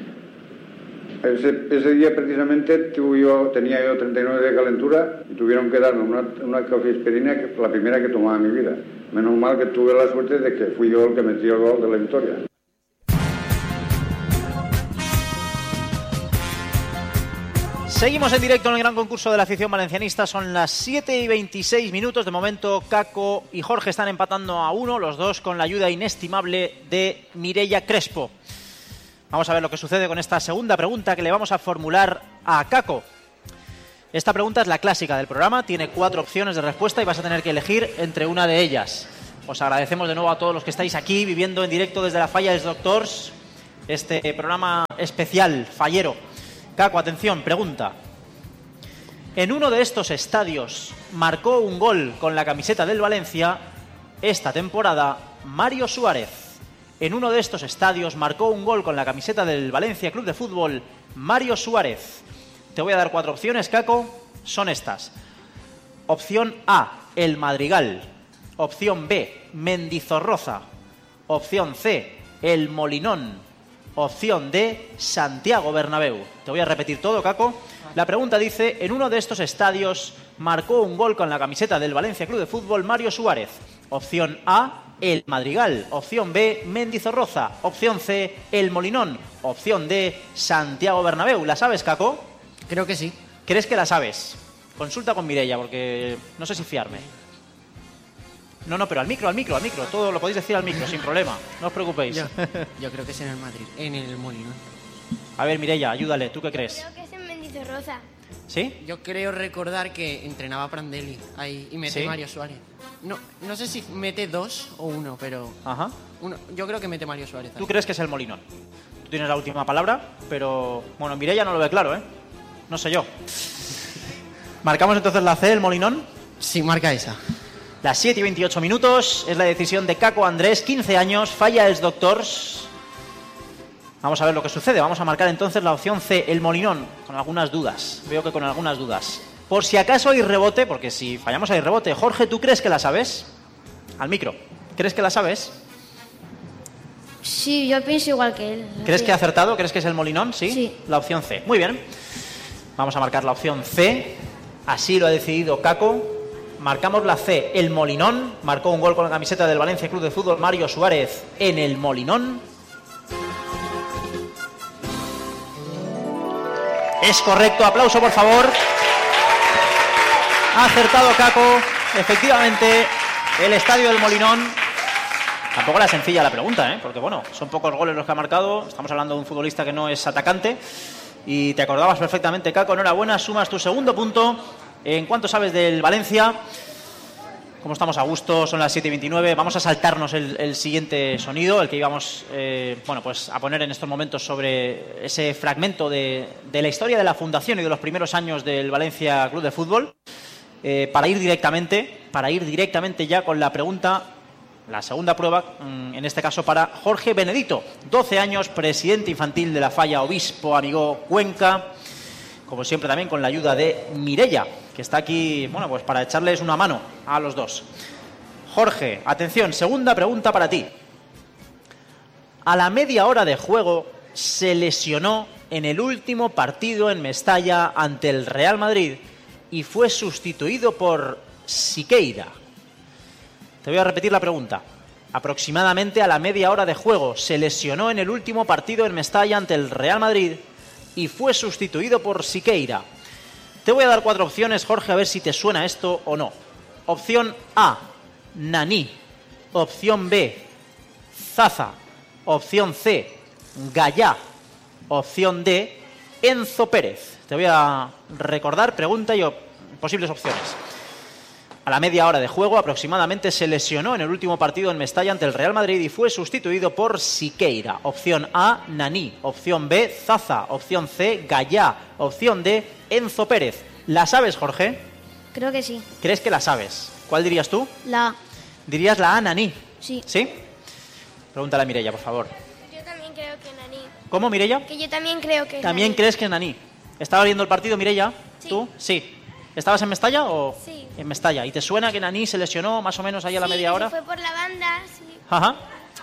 Speaker 11: Ese, ese día precisamente tuve yo, tenía yo treinta y nueve de calentura y tuvieron que darme una, una cafeaspirina, que fue la primera que tomaba en mi vida. Menos mal que tuve la suerte de que fui yo el que metió el gol de la victoria.
Speaker 2: Seguimos en directo en el gran concurso de la afición valencianista. Son las siete y veintiséis minutos. De momento, Caco y Jorge están empatando a uno, los dos con la ayuda inestimable de Mireia Crespo. Vamos a ver lo que sucede con esta segunda pregunta que le vamos a formular a Caco. Esta pregunta es la clásica del programa. Tiene cuatro opciones de respuesta y vas a tener que elegir entre una de ellas. Os agradecemos de nuevo a todos los que estáis aquí viviendo en directo desde la Falla dels Doctors este programa especial, fallero. Caco, atención, pregunta. En uno de estos estadios marcó un gol con la camiseta del Valencia esta temporada Mario Suárez. En uno de estos estadios marcó un gol con la camiseta del Valencia Club de Fútbol Mario Suárez. Te voy a dar cuatro opciones, Caco. Son estas. Opción A, El Madrigal. Opción B, Mendizorroza. Opción C, El Molinón. opción D, Santiago Bernabéu. Te voy a repetir todo, Caco. La pregunta dice, en uno de estos estadios marcó un gol con la camiseta del Valencia Club de Fútbol Mario Suárez. Opción A, El Madrigal. Opción B, Mendizorroza. Opción C, El Molinón. Opción D, Santiago Bernabéu. ¿La sabes, Caco?
Speaker 3: Creo que sí.
Speaker 2: ¿Crees que la sabes? Consulta con Mireia, porque no sé si fiarme. No, no, pero al micro, al micro, al micro. Todo lo podéis decir al micro, sin problema. No os preocupéis.
Speaker 3: Yo, yo creo que es en el Madrid, en el Molinón.
Speaker 2: A ver, Mireia, ayúdale. ¿Tú qué crees?
Speaker 5: Creo que es en Mendizorroza.
Speaker 2: ¿Sí?
Speaker 3: Yo creo recordar que entrenaba a Prandelli ahí y mete
Speaker 2: ¿Sí?
Speaker 3: Mario Suárez. No, no sé si mete dos o uno, pero...
Speaker 2: Ajá.
Speaker 3: Uno, yo creo que mete Mario Suárez.
Speaker 2: ¿Tú crees que es el Molinón? Tú tienes la última palabra, pero... Bueno, Mireia no lo ve claro, ¿eh? No sé yo. ¿Marcamos entonces la C, el Molinón?
Speaker 3: Sí, marca esa.
Speaker 2: Las siete y veintiocho minutos, es la decisión de Caco Andrés, quince años, falla els doctors. Vamos a ver lo que sucede. Vamos a marcar entonces la opción C, el Molinón, con algunas dudas. Veo que con algunas dudas. Por si acaso hay rebote, porque si fallamos hay rebote. Jorge, ¿tú crees que la sabes? Al micro. ¿Crees que la sabes?
Speaker 4: Sí, yo pienso igual que él.
Speaker 2: ¿Crees
Speaker 4: Sí.
Speaker 2: que ha acertado? ¿Crees que es el Molinón? ¿Sí?
Speaker 4: Sí.
Speaker 2: La opción C. Muy bien. Vamos a marcar la opción C. Así lo ha decidido Caco. Marcamos la C, el Molinón. Marcó un gol con la camiseta del Valencia Club de Fútbol Mario Suárez en el Molinón. Es correcto, aplauso por favor. Ha acertado Caco. Efectivamente, el estadio del Molinón. Tampoco era sencilla la pregunta, ¿eh? Porque bueno, son pocos goles los que ha marcado. Estamos hablando de un futbolista que no es atacante. Y te acordabas perfectamente, Caco. Enhorabuena, sumas tu segundo punto. En cuanto sabes del Valencia, como estamos a gusto, son las siete y veintinueve, vamos a saltarnos el, el siguiente sonido, el que íbamos eh, bueno, pues a poner en estos momentos sobre ese fragmento de, de la historia de la fundación y de los primeros años del Valencia Club de Fútbol, eh, para ir directamente, para ir directamente ya con la pregunta, la segunda prueba, en este caso para Jorge Benedito, doce años, presidente infantil de la Falla Obispo Amigó Cuenca, como siempre también con la ayuda de Mireia, que está aquí, bueno, pues para echarles una mano a los dos. Jorge, atención, segunda pregunta para ti. A la media hora de juego se lesionó en el último partido en Mestalla ante el Real Madrid y fue sustituido por Siqueira. Te voy a repetir la pregunta. Aproximadamente a la media hora de juego se lesionó en el último partido en Mestalla ante el Real Madrid y fue sustituido por Siqueira. Te voy a dar cuatro opciones, Jorge, a ver si te suena esto o no. Opción A, Nani. Opción B, Zaza. Opción C, Gallá. Opción D, Enzo Pérez. Te voy a recordar, pregunta y op- posibles opciones. A la media hora de juego aproximadamente se lesionó en el último partido en Mestalla ante el Real Madrid y fue sustituido por Siqueira. Opción A, Nani. Opción B, Zaza. Opción C, Gallá. Opción D, Enzo Pérez. ¿La sabes, Jorge?
Speaker 4: Creo que sí.
Speaker 2: ¿Crees que la sabes? ¿Cuál dirías tú?
Speaker 4: La A.
Speaker 2: Dirías la A, Nani.
Speaker 4: Sí.
Speaker 2: ¿Sí? Pregúntale a Mireia, por favor.
Speaker 5: Yo también creo que Nani.
Speaker 2: ¿Cómo, Mireia?
Speaker 5: Que yo también creo que es
Speaker 2: ¿También
Speaker 5: Nani.
Speaker 2: crees que es Nani? ¿Estabas viendo el partido, Mireia?
Speaker 5: Sí.
Speaker 2: ¿Tú? Sí. ¿Estabas en Mestalla o...?
Speaker 5: Sí.
Speaker 2: En Mestalla. ¿Y te suena que Nani se lesionó más o menos ahí a la
Speaker 5: Sí,
Speaker 2: media
Speaker 5: que
Speaker 2: hora?
Speaker 5: se fue por la banda, sí.
Speaker 2: Ajá.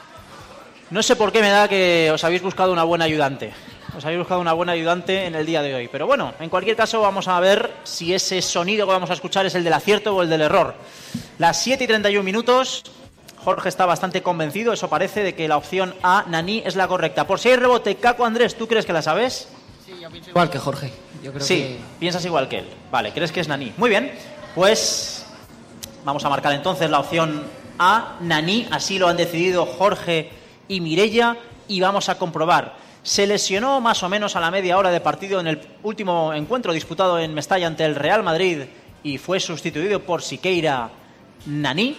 Speaker 2: No sé por qué me da que os habéis buscado una buena ayudante. Os habéis buscado una buena ayudante en el día de hoy. Pero bueno, en cualquier caso vamos a ver si ese sonido que vamos a escuchar es el del acierto o el del error. Las siete y treinta y un minutos. Jorge está bastante convencido, eso parece, de que la opción A, Nani, es la correcta. Por si hay rebote, Caco Andrés, ¿tú crees que la sabes?
Speaker 3: Sí, yo pienso igual que Jorge. Yo creo
Speaker 2: Sí,
Speaker 3: que...
Speaker 2: piensas igual que él. Vale, crees que es Nani. Muy bien, pues vamos a marcar entonces la opción A, Nani. Así lo han decidido Jorge y Mireia y vamos a comprobar. Se lesionó más o menos a la media hora de partido en el último encuentro disputado en Mestalla ante el Real Madrid y fue sustituido por Siqueira. Nani.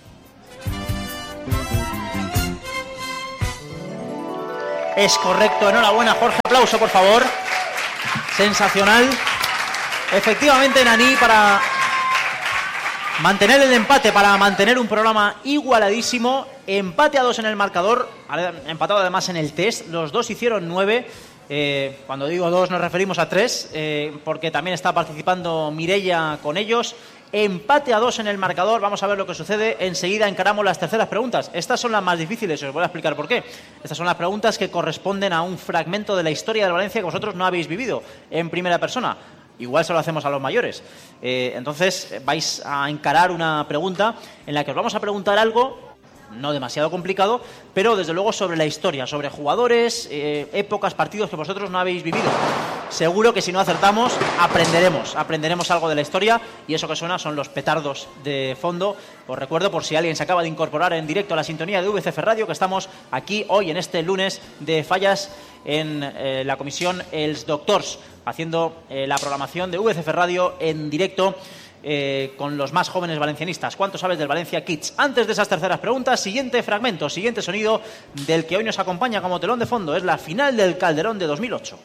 Speaker 2: Es correcto, enhorabuena Jorge, aplauso por favor. Sensacional. Efectivamente, Nani, para mantener el empate, para mantener un programa igualadísimo. Empate a dos en el marcador, empatado además en el test. Los dos hicieron nueve. Eh, cuando digo dos nos referimos a tres, eh, porque también está participando Mireia con ellos. Empate a dos en el marcador. Vamos a ver lo que sucede. Enseguida encaramos las terceras preguntas. Estas son las más difíciles, os voy a explicar por qué. Estas son las preguntas que corresponden a un fragmento de la historia del Valencia que vosotros no habéis vivido en primera persona. Igual se lo hacemos a los mayores. Eh, entonces vais a encarar una pregunta en la que os vamos a preguntar algo no demasiado complicado, pero desde luego sobre la historia, sobre jugadores, eh, épocas, partidos que vosotros no habéis vivido. Seguro que si no acertamos, aprenderemos, aprenderemos algo de la historia, y eso que suena son los petardos de fondo. Os recuerdo, por si alguien se acaba de incorporar en directo a la sintonía de V C F Radio, que estamos aquí hoy en este lunes de fallas en eh, la comisión Els Doctors, haciendo eh, la programación de V C F Radio en directo eh, con los más jóvenes valencianistas. ¿Cuánto sabes del Valencia Kids? Antes de esas terceras preguntas, siguiente fragmento, siguiente sonido del que hoy nos acompaña como telón de fondo. Es la final del Calderón de dos mil ocho.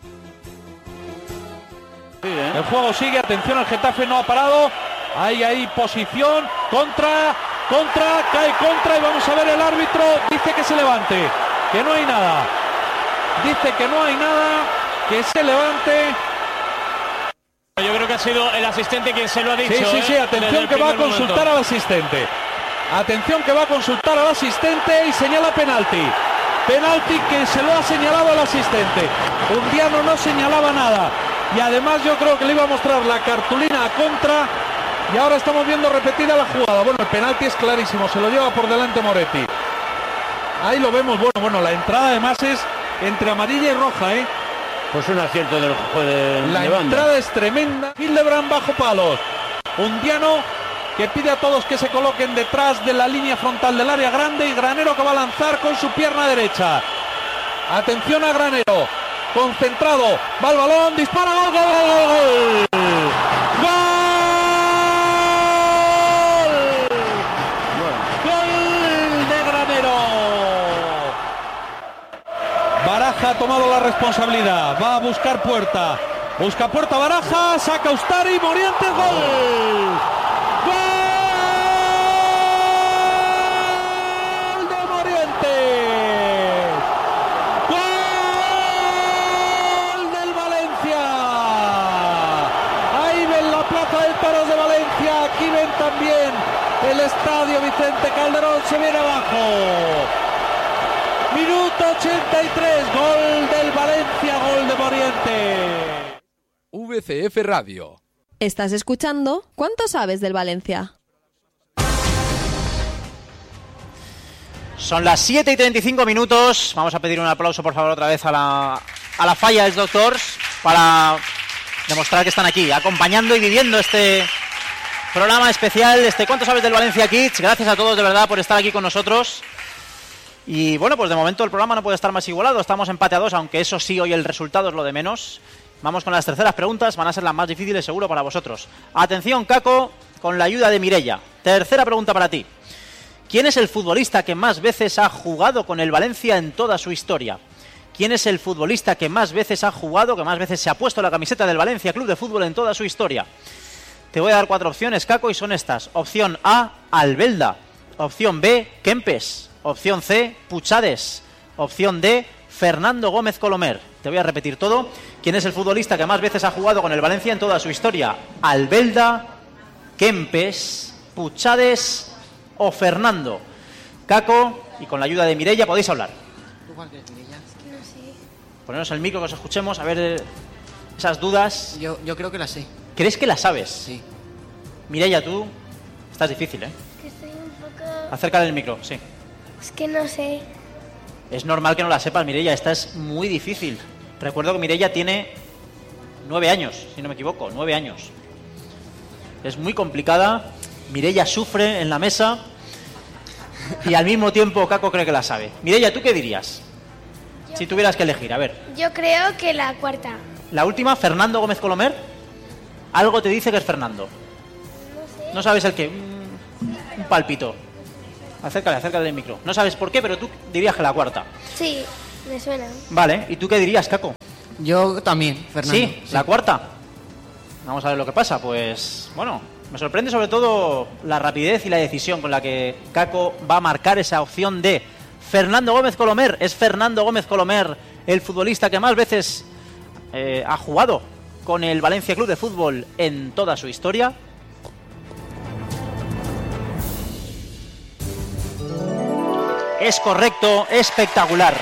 Speaker 1: El juego sigue, atención, el Getafe no ha parado. Hay ahí posición, contra, contra, cae contra, y vamos a ver, el árbitro dice que se levante, que no hay nada. Dice que no hay nada, que se levante.
Speaker 12: Yo creo que ha sido el asistente quien se lo ha dicho.
Speaker 1: Sí, sí, sí, atención, que va a consultar al asistente. Atención, que va a consultar al asistente y señala penalti. Penalti que se lo ha señalado al asistente. Undiano no señalaba nada. Y además yo creo que le iba a mostrar la cartulina a contra. Y ahora estamos viendo repetida la jugada. Bueno, el penalti es clarísimo, se lo lleva por delante Moretti. Ahí lo vemos, bueno, bueno, la entrada además es entre amarilla y roja, ¿eh?
Speaker 12: Pues un acierto del juego de
Speaker 1: La
Speaker 12: de
Speaker 1: entrada
Speaker 12: banda.
Speaker 1: es tremenda. Hildebrand bajo palos. Undiano que pide a todos que se coloquen detrás de la línea frontal del área grande, y Granero que va a lanzar con su pierna derecha. Atención a Granero. Concentrado. Va el balón, dispara, gol, gol, gol, gol. ¡Gol! Gol de Granero. Baraja ha tomado la responsabilidad, va a buscar puerta, busca puerta Baraja, saca Ustari, Morientes, gol, gol de Morientes, gol del Valencia. Ahí ven la plaza de toros de Valencia, aquí ven también el estadio Vicente Calderón, se viene abajo. Minuto ochenta y tres, gol del Valencia, gol de Morientes.
Speaker 6: V C F Radio.
Speaker 7: Estás escuchando ¿Cuánto sabes del Valencia?
Speaker 2: Son las siete y treinta y cinco minutos. Vamos a pedir un aplauso, por favor, otra vez a la, a la falla Els Doctors, para demostrar que están aquí, acompañando y viviendo este programa especial, este ¿Cuánto sabes del Valencia Kids? Gracias a todos, de verdad, por estar aquí con nosotros. Y bueno, pues de momento el programa no puede estar más igualado. Estamos empate a dos, aunque eso sí, hoy el resultado es lo de menos. Vamos con las terceras preguntas, van a ser las más difíciles seguro para vosotros. Atención, Caco, con la ayuda de Mireia. Tercera pregunta para ti. ¿Quién es el futbolista que más veces ha jugado con el Valencia en toda su historia? ¿Quién es el futbolista que más veces ha jugado, que más veces se ha puesto la camiseta del Valencia Club de Fútbol en toda su historia? Te voy a dar cuatro opciones, Caco, y son estas. Opción A, Albelda. Opción B, Kempes. Opción C, Puchades. Opción D, Fernando Gómez Colomer. Te voy a repetir todo. ¿Quién es el futbolista que más veces ha jugado con el Valencia en toda su historia? Albelda, Kempes, Puchades o Fernando. Caco, y con la ayuda de Mireia podéis hablar.
Speaker 3: ¿Tú cuál crees, Mireia?
Speaker 5: No sé.
Speaker 2: Poneros el micro, que os escuchemos, a ver eh, esas dudas.
Speaker 3: Yo, yo creo que la sé.
Speaker 2: ¿Crees que la sabes?
Speaker 3: Sí.
Speaker 2: Mireia, tú estás difícil, ¿eh?
Speaker 5: Que estoy un poco...
Speaker 2: Acércale el micro, sí.
Speaker 5: Es que no sé.
Speaker 2: Es normal que no la sepas, Mireia, esta es muy difícil. Recuerdo que Mireia tiene nueve años, si no me equivoco, nueve años. Es muy complicada, Mireia sufre en la mesa y al mismo tiempo Caco cree que la sabe. Mireia, ¿tú qué dirías?
Speaker 5: Yo
Speaker 2: Si tuvieras que elegir, a ver.
Speaker 5: Yo creo que la cuarta.
Speaker 2: La última, Fernando Gómez Colomer. Algo te dice que es Fernando.
Speaker 5: No sé.
Speaker 2: No sabes el qué, un, un palpito. Acércale, acércale el micro. No sabes por qué, pero tú dirías que la cuarta.
Speaker 5: Sí, me suena.
Speaker 2: Vale, ¿y tú qué dirías, Caco?
Speaker 3: Yo también, Fernando.
Speaker 2: Sí, la cuarta. Vamos a ver lo que pasa. Pues, bueno, me sorprende sobre todo la rapidez y la decisión con la que Caco va a marcar esa opción de Fernando Gómez Colomer. Es Fernando Gómez Colomer el futbolista que más veces eh, ha jugado con el Valencia Club de Fútbol en toda su historia. Es correcto, espectacular.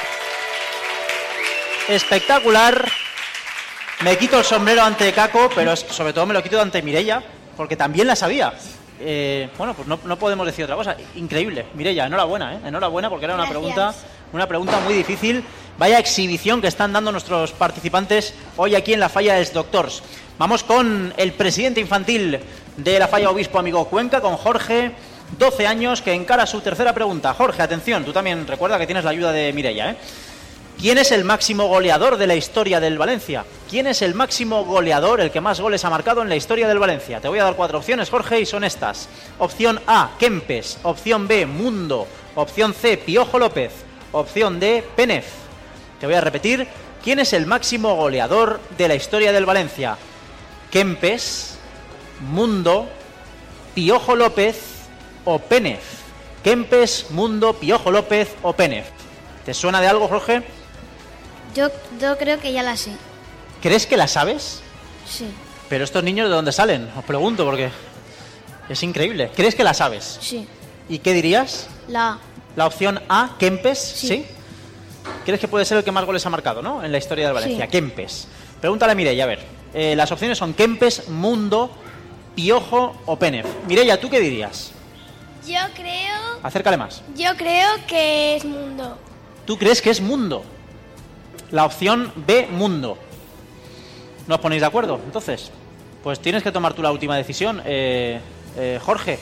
Speaker 2: Espectacular. Me quito el sombrero ante Caco, pero es, sobre todo me lo quito ante Mireia, porque también la sabía. Eh, bueno, pues no, no podemos decir otra cosa. Increíble. Mireia, enhorabuena, ¿eh? Enhorabuena, porque era una pregunta, una pregunta muy difícil. Vaya exhibición que están dando nuestros participantes hoy aquí en la Falla dels Doctors. Vamos con el presidente infantil de la Falla Obispo Amigo Cuenca, con Jorge, doce años, que encara su tercera pregunta. Jorge, atención, tú también recuerda que tienes la ayuda de Mireia, ¿eh? ¿Quién es el máximo goleador de la historia del Valencia? ¿Quién es el máximo goleador, el que más goles ha marcado en la historia del Valencia? Te voy a dar cuatro opciones, Jorge, y son estas. Opción A, Kempes. Opción B, Mundo. Opción C, Piojo López. Opción D, Penef. Te voy a repetir. ¿Quién es el máximo goleador de la historia del Valencia? Kempes, Mundo, Piojo López o Penef. Kempes, Mundo, Piojo López o Penef. ¿Te suena de algo, Jorge?
Speaker 4: Yo, yo creo que ya la sé.
Speaker 2: ¿Crees que la sabes?
Speaker 4: Sí.
Speaker 2: Pero estos niños, ¿de dónde salen? Os pregunto, porque es increíble. ¿Crees que la sabes?
Speaker 4: Sí.
Speaker 2: ¿Y qué dirías?
Speaker 4: La A.
Speaker 2: La opción A, Kempes, ¿sí?
Speaker 4: Sí.
Speaker 2: ¿Crees que puede ser el que más goles ha marcado, no? En la historia del Valencia,
Speaker 4: Sí.
Speaker 2: Kempes. Pregúntale a Mireia, a ver. Eh, las opciones son Kempes, Mundo, Piojo o Penef. Mireia, ¿tú qué dirías?
Speaker 5: Yo creo,
Speaker 2: Acércale más.
Speaker 5: yo creo que es Mundo.
Speaker 2: ¿Tú crees que es Mundo? La opción B, Mundo. ¿No os ponéis de acuerdo? Entonces, pues tienes que tomar tú la última decisión. Eh, eh, Jorge,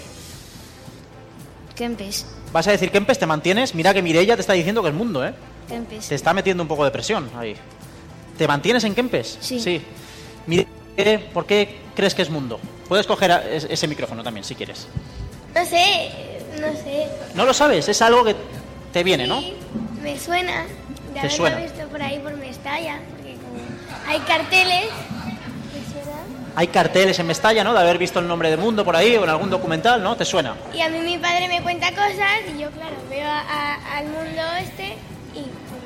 Speaker 4: Kempes.
Speaker 2: ¿vas a decir Kempes? ¿Te mantienes? Mira que Mireia te está diciendo que es Mundo, ¿eh?
Speaker 4: Kempes.
Speaker 2: Te está metiendo un poco de presión ahí. ¿Te mantienes en Kempes?
Speaker 4: Sí.
Speaker 2: Sí. Mire, ¿por qué crees que es Mundo? Puedes coger a- es- ese micrófono también, si quieres.
Speaker 5: No sé, no sé.
Speaker 2: No lo sabes, es algo que te viene, ¿no?
Speaker 5: Sí, me suena. De
Speaker 2: ¿Te
Speaker 5: haberlo
Speaker 2: suena?
Speaker 5: visto por ahí por Mestalla. Porque como hay carteles. Me suena.
Speaker 2: Hay carteles en Mestalla, ¿no? De haber visto el nombre de Mundo por ahí o en algún documental, ¿no? ¿Te suena?
Speaker 5: Y a mí mi padre me cuenta cosas y yo, claro, veo a- a- al mundo este y...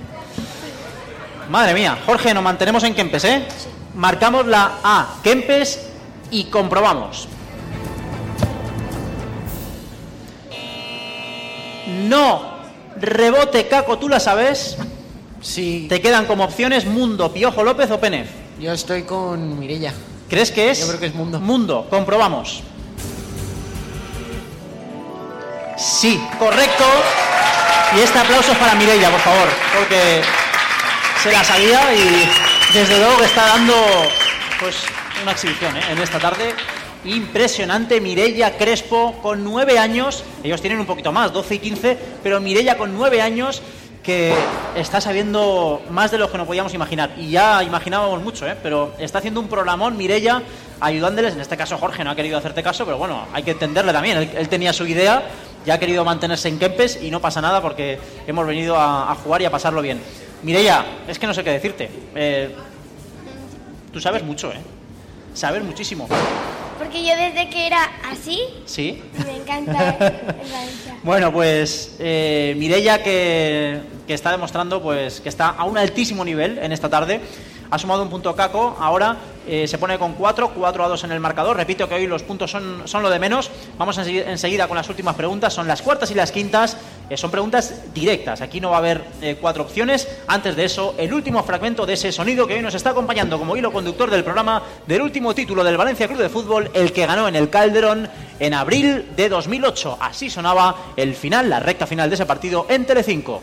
Speaker 2: Madre mía, Jorge, nos mantenemos en Kempes, ¿eh? Marcamos la A, Kempes, y comprobamos. No, rebote, Caco, ¿tú la sabes?
Speaker 3: Sí.
Speaker 2: Te quedan como opciones Mundo, Piojo López o Penef.
Speaker 3: Yo estoy con Mireia.
Speaker 2: ¿Crees que es?
Speaker 3: Yo creo que es Mundo.
Speaker 2: Mundo, comprobamos. Sí, correcto. Y este aplauso es para Mireia, por favor, porque se la sabía y desde luego que está dando pues una exhibición, ¿eh? En esta tarde. Impresionante. Mireia Crespo con nueve años, ellos tienen un poquito más, doce y quince, pero Mireia con nueve años que está sabiendo más de lo que nos podíamos imaginar. Y ya imaginábamos mucho, ¿eh? Pero está haciendo un programón Mireia, ayudándoles. En este caso Jorge no ha querido hacerte caso, pero bueno, hay que entenderle también. Él, él tenía su idea, ya ha querido mantenerse en Kempes y no pasa nada porque hemos venido a, a jugar y a pasarlo bien. Mireia, es que no sé qué decirte. Eh, tú sabes mucho, ¿eh? Sabes muchísimo.
Speaker 5: Porque yo desde que era así,
Speaker 2: ¿Sí?
Speaker 5: me encanta el Valencia.
Speaker 2: Bueno, pues eh, Mireia que, que está demostrando pues que está a un altísimo nivel en esta tarde. Ha sumado un punto Caco, ahora eh, se pone con cuatro, cuatro a dos en el marcador. Repito que hoy los puntos son, son lo de menos. Vamos enseguida, enseguida con las últimas preguntas, son las cuartas y las quintas. Eh, son preguntas directas, aquí no va a haber eh, cuatro opciones. Antes de eso, el último fragmento de ese sonido que hoy nos está acompañando como hilo conductor del programa, del último título del Valencia Club de Fútbol, el que ganó en el Calderón en abril de dos mil ocho. Así sonaba el final, la recta final de ese partido en Telecinco.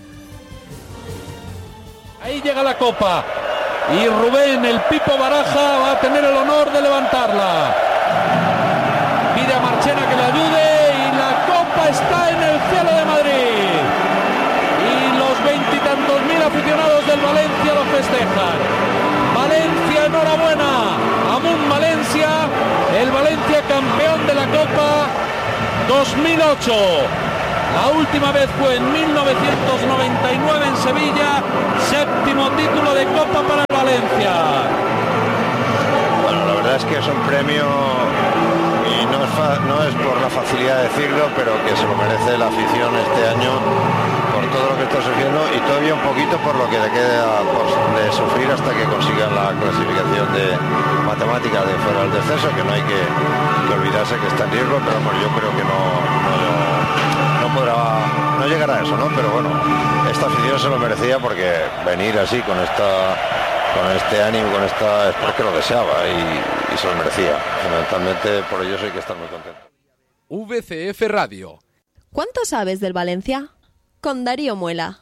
Speaker 1: Ahí llega la copa. Y Rubén, el Pipo Baraja, va a tener el honor de levantarla. Pide a Marchena que le ayude y la copa está en el cielo de Madrid. Y los veintitantos mil aficionados del Valencia lo festejan. Valencia, enhorabuena. Amun Valencia, el Valencia campeón de la Copa dos mil ocho. La última vez fue en mil novecientos noventa y nueve en Sevilla, séptimo título de Copa para el Valencia.
Speaker 13: Bueno, la verdad es que es un premio y no es, fa- no es por la facilidad de decirlo, pero que se lo merece la afición este año por todo lo que está sufriendo y todavía un poquito por lo que le queda pues, de sufrir hasta que consiga la clasificación de matemática de fuera del descenso, que no hay que, que olvidarse que está en riesgo, pero bueno, yo creo que no, no, no no podrá, no llegará a eso, ¿no? Pero bueno, esta afición se lo merecía porque venir así con esta, con este ánimo, con esta, es porque lo deseaba y, y se lo merecía. Fundamentalmente por ello hay que estar muy contento.
Speaker 6: V C F Radio.
Speaker 7: ¿Cuánto sabes del Valencia? Con Darío Muela.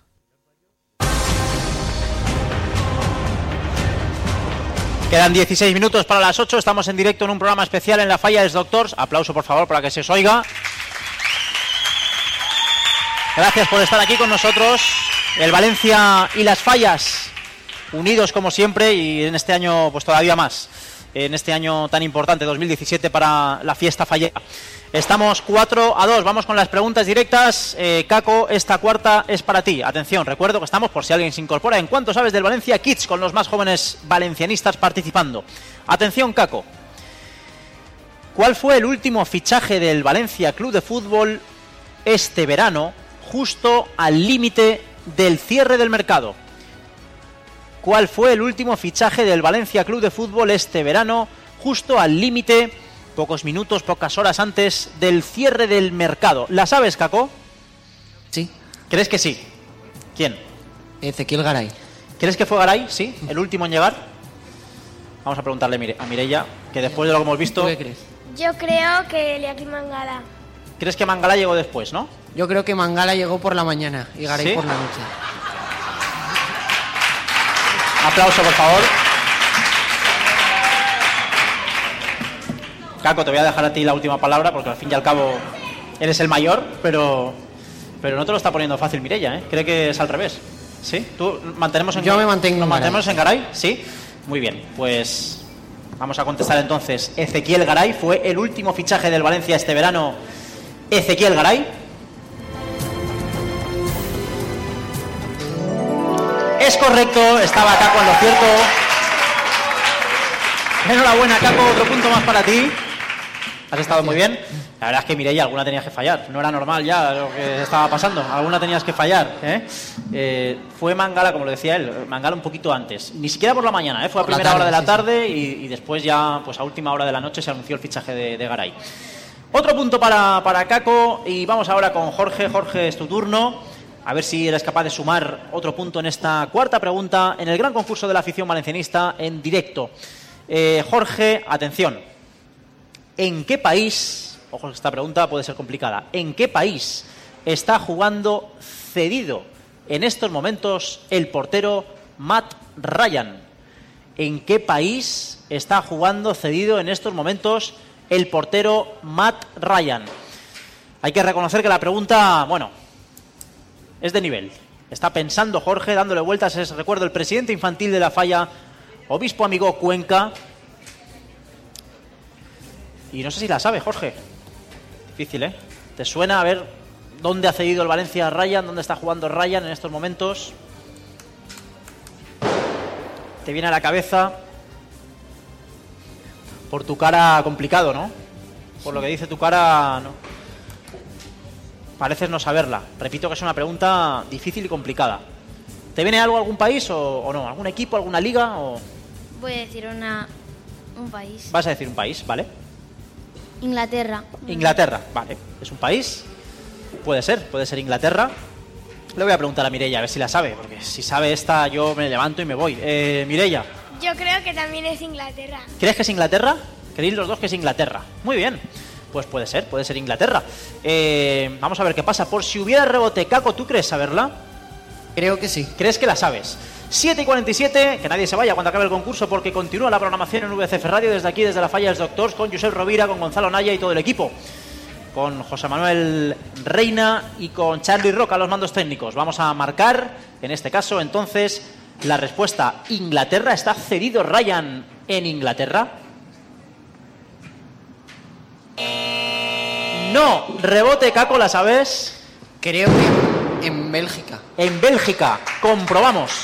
Speaker 2: Quedan dieciséis minutos para las ocho, estamos en directo en un programa especial en la Falla dels Doctors. Aplauso, por favor, para que se os oiga. Gracias por estar aquí con nosotros. El Valencia y las Fallas, unidos como siempre, y en este año pues todavía más. En este año tan importante, dos mil diecisiete, para la fiesta fallera. Estamos cuatro a dos, vamos con las preguntas directas. eh, Caco, esta cuarta es para ti. Atención, recuerdo que estamos, por si alguien se incorpora, en ¿Cuánto sabes del Valencia Kids?, con los más jóvenes valencianistas participando. Atención, Caco. ¿Cuál fue el último fichaje del Valencia Club de Fútbol este verano, justo al límite del cierre del mercado? ¿Cuál fue el último fichaje del Valencia Club de Fútbol este verano, justo al límite, pocos minutos, pocas horas antes del cierre del mercado? ¿La sabes, Caco?
Speaker 3: Sí.
Speaker 2: ¿Crees que sí? ¿Quién?
Speaker 3: Ezequiel Garay.
Speaker 2: ¿Crees que fue Garay? Sí, el último en llegar. Vamos a preguntarle a Mireia, que después de lo que hemos visto...
Speaker 3: ¿Tú qué crees?
Speaker 5: Yo creo que Eliakim Mangala.
Speaker 2: ¿Crees que Mangala llegó después, no?
Speaker 3: Yo creo que Mangala llegó por la mañana y Garay
Speaker 2: ¿Sí?
Speaker 3: por la noche.
Speaker 2: Aplauso, por favor. Caco, te voy a dejar a ti la última palabra porque al fin y al cabo eres el mayor, pero pero no te lo está poniendo fácil Mireia, ¿eh? Cree que es al revés. ¿Sí? ¿Tú mantenemos en
Speaker 3: Yo me mantengo
Speaker 2: ¿Nos
Speaker 3: en
Speaker 2: mantenemos
Speaker 3: Garay.
Speaker 2: en Garay? Sí. Muy bien, pues vamos a contestar entonces. Ezequiel Garay fue el último fichaje del Valencia este verano. Ezequiel Garay. Es correcto, estaba Caco en lo cierto. Enhorabuena, Caco, otro punto más para ti. Has estado muy bien. La verdad es que Mireia, alguna tenías que fallar. No era normal ya lo que estaba pasando. Alguna tenías que fallar. ¿eh? Eh, fue Mangala, como lo decía él, Mangala un poquito antes. Ni siquiera por la mañana, ¿eh? Fue a
Speaker 3: Por la
Speaker 2: primera
Speaker 3: tarde,
Speaker 2: hora de la
Speaker 3: sí,
Speaker 2: tarde y, y después ya, pues a última hora de la noche se anunció el fichaje de, de Garay. Otro punto para, para Caco y vamos ahora con Jorge. Jorge, es tu turno. A ver si eres capaz de sumar otro punto en esta cuarta pregunta en el gran concurso de la afición valencianista en directo. Eh, Jorge, atención. ¿En qué país, ojo, esta pregunta puede ser complicada, ¿en qué país está jugando cedido en estos momentos el portero Matt Ryan? ¿En qué país está jugando cedido en estos momentos el portero Matt Ryan? Hay que reconocer que la pregunta, bueno, es de nivel. Está pensando Jorge, dándole vueltas. Es, recuerdo, el presidente infantil de la Falla, obispo amigo Cuenca. Y no sé si la sabe, Jorge. Difícil, ¿eh? ¿Te suena a ver dónde ha cedido el Valencia a Ryan? ¿Dónde está jugando Ryan en estos momentos? ¿Te viene a la cabeza? Por tu cara complicado, ¿no? Por lo que dice tu cara, no. Pareces no saberla. Repito que es una pregunta difícil y complicada. ¿Te viene algo, algún país o, o no? ¿Algún equipo, alguna liga? O...
Speaker 4: Voy a decir una, un país.
Speaker 2: Vas a decir un país, ¿vale?
Speaker 4: Inglaterra.
Speaker 2: Inglaterra, vale. ¿Es un país? Puede ser, puede ser Inglaterra. Le voy a preguntar a Mireia a ver si la sabe, porque si sabe esta yo me levanto y me voy. Eh, Mireia.
Speaker 5: Yo creo que también es Inglaterra.
Speaker 2: ¿Crees que es Inglaterra? ¿Creéis los dos que es Inglaterra? Muy bien. Pues puede ser, puede ser Inglaterra. Eh, vamos a ver qué pasa. Por si hubiera rebote, Caco, ¿tú crees saberla?
Speaker 3: Creo que sí.
Speaker 2: ¿Crees que la sabes? siete y cuarenta y siete, que nadie se vaya cuando acabe el concurso porque continúa la programación en V C F Radio desde aquí, desde la Falla dels Doctors, con Josep Rovira, con Gonzalo Naya y todo el equipo. Con José Manuel Reina y con Charlie Roca, los mandos técnicos. Vamos a marcar, en este caso, entonces, la respuesta. Inglaterra. ¿Está cedido Ryan en Inglaterra? No. Rebote, Caco, ¿la sabes?
Speaker 3: Creo que en Bélgica.
Speaker 2: En Bélgica. Comprobamos.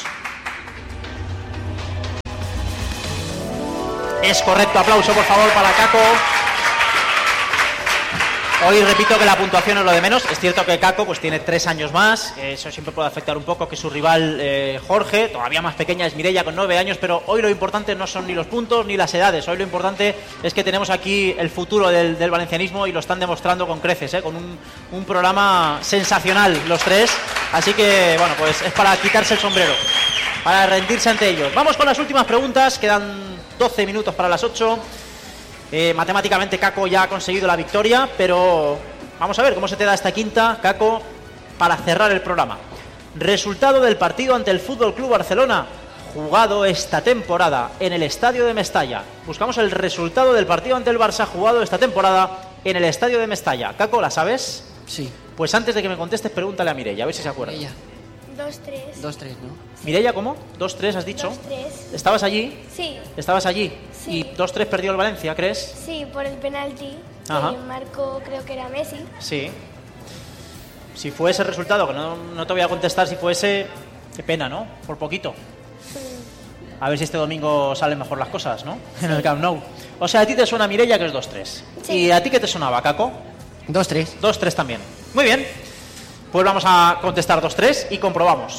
Speaker 2: Es correcto. Aplauso, por favor, para Caco. Hoy repito que la puntuación es lo de menos. Es cierto que Caco pues tiene tres años más, eso siempre puede afectar un poco, que su rival eh, Jorge, todavía más pequeña, es Mireia con nueve años, pero hoy lo importante no son ni los puntos ni las edades. Hoy lo importante es que tenemos aquí el futuro del, del valencianismo y lo están demostrando con creces, ¿eh? Con un, un programa sensacional los tres. Así que, bueno, pues es para quitarse el sombrero, para rendirse ante ellos. Vamos con las últimas preguntas, quedan doce minutos para las ocho. Eh, matemáticamente Caco ya ha conseguido la victoria, pero vamos a ver cómo se te da esta quinta, Caco, para cerrar el programa. Resultado del partido ante el F C Barcelona, jugado esta temporada en el estadio de Mestalla. Buscamos el resultado del partido ante el Barça jugado esta temporada en el estadio de Mestalla. Caco, ¿la sabes?
Speaker 3: Sí.
Speaker 2: Pues antes de que me contestes, pregúntale a Mireia, a ver si se acuerda.
Speaker 5: dos tres.
Speaker 3: dos tres, ¿no?
Speaker 2: Mireia, ¿cómo? dos tres has dicho.
Speaker 5: dos tres.
Speaker 2: ¿Estabas allí?
Speaker 5: Sí.
Speaker 2: ¿Estabas allí?
Speaker 5: Sí.
Speaker 2: ¿Y dos tres perdió el Valencia, crees?
Speaker 5: Sí, por el penalti.
Speaker 2: Ajá.
Speaker 5: Que marcó, creo que era Messi.
Speaker 2: Sí. Si fue ese resultado, que no, no te voy a contestar si fue ese, qué pena, ¿no? Por poquito. A ver si este domingo salen mejor las cosas, ¿no? En el Camp Nou. O sea, a ti te suena Mireia que es dos tres.
Speaker 5: Sí.
Speaker 2: ¿Y a ti qué te sonaba, Caco?
Speaker 3: dos tres.
Speaker 2: dos tres también. Muy bien. Pues vamos a contestar dos tres y comprobamos.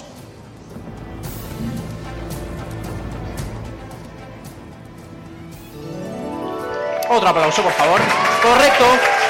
Speaker 2: Otro aplauso, por favor. Correcto.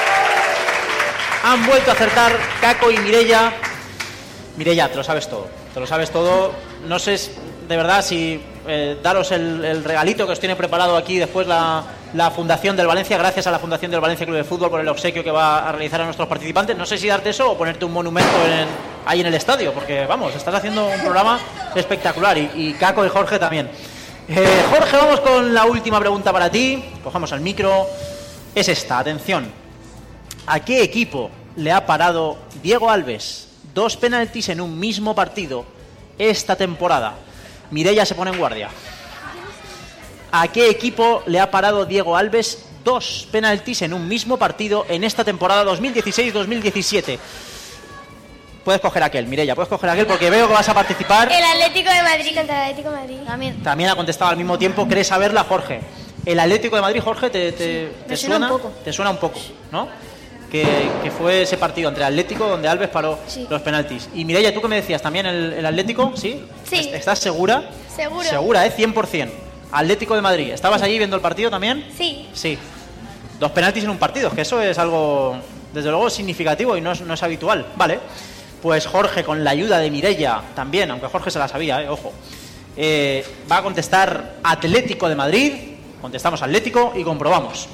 Speaker 2: Han vuelto a acertar Caco y Mireia. Mireia, te lo sabes todo. Te lo sabes todo. No sé de verdad si eh, daros el, el regalito que os tiene preparado aquí después la, la Fundación del Valencia. Gracias a la Fundación del Valencia Club de Fútbol por el obsequio que va a realizar a nuestros participantes. No sé si darte eso o ponerte un monumento en, ahí en el estadio, porque vamos, estás haciendo un programa espectacular. Y, y Caco y Jorge también. Eh, Jorge, vamos con la última pregunta para ti. Cojamos el micro. Es esta, atención. ¿A qué equipo le ha parado Diego Alves dos penaltis en un mismo partido esta temporada? Mireia se pone en guardia. ¿A qué equipo le ha parado Diego Alves dos penaltis en un mismo partido en esta temporada dos mil dieciséis dos mil diecisiete? Puedes coger aquel, Mireia, puedes coger aquel porque veo que vas a participar.
Speaker 5: El Atlético de Madrid contra el Atlético de Madrid. También.
Speaker 2: También ha contestado al mismo tiempo. ¿Crees saberla, Jorge? El Atlético de Madrid, Jorge, ¿te, te,
Speaker 5: Sí,
Speaker 2: te
Speaker 5: suena
Speaker 2: suena?
Speaker 5: un poco.
Speaker 2: Te suena un poco, ¿no? Que, que fue ese partido entre Atlético donde Alves paró
Speaker 5: Sí.
Speaker 2: los penaltis. Y Mireia, ¿tú qué me decías? ¿También el, el Atlético? ¿Sí?
Speaker 5: Sí.
Speaker 2: ¿Estás segura?
Speaker 5: Seguro.
Speaker 2: Segura, ¿eh? cien por ciento. Atlético de Madrid. ¿Estabas allí viendo el partido también?
Speaker 5: Sí.
Speaker 2: Sí. Dos penaltis en un partido, que eso es algo, desde luego, significativo y no es, no es habitual. Vale. Pues Jorge, con la ayuda de Mireia también, aunque Jorge se la sabía, eh, ojo, eh, va a contestar Atlético de Madrid. Contestamos Atlético y comprobamos.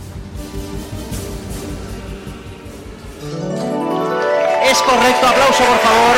Speaker 2: Es correcto, aplauso por favor.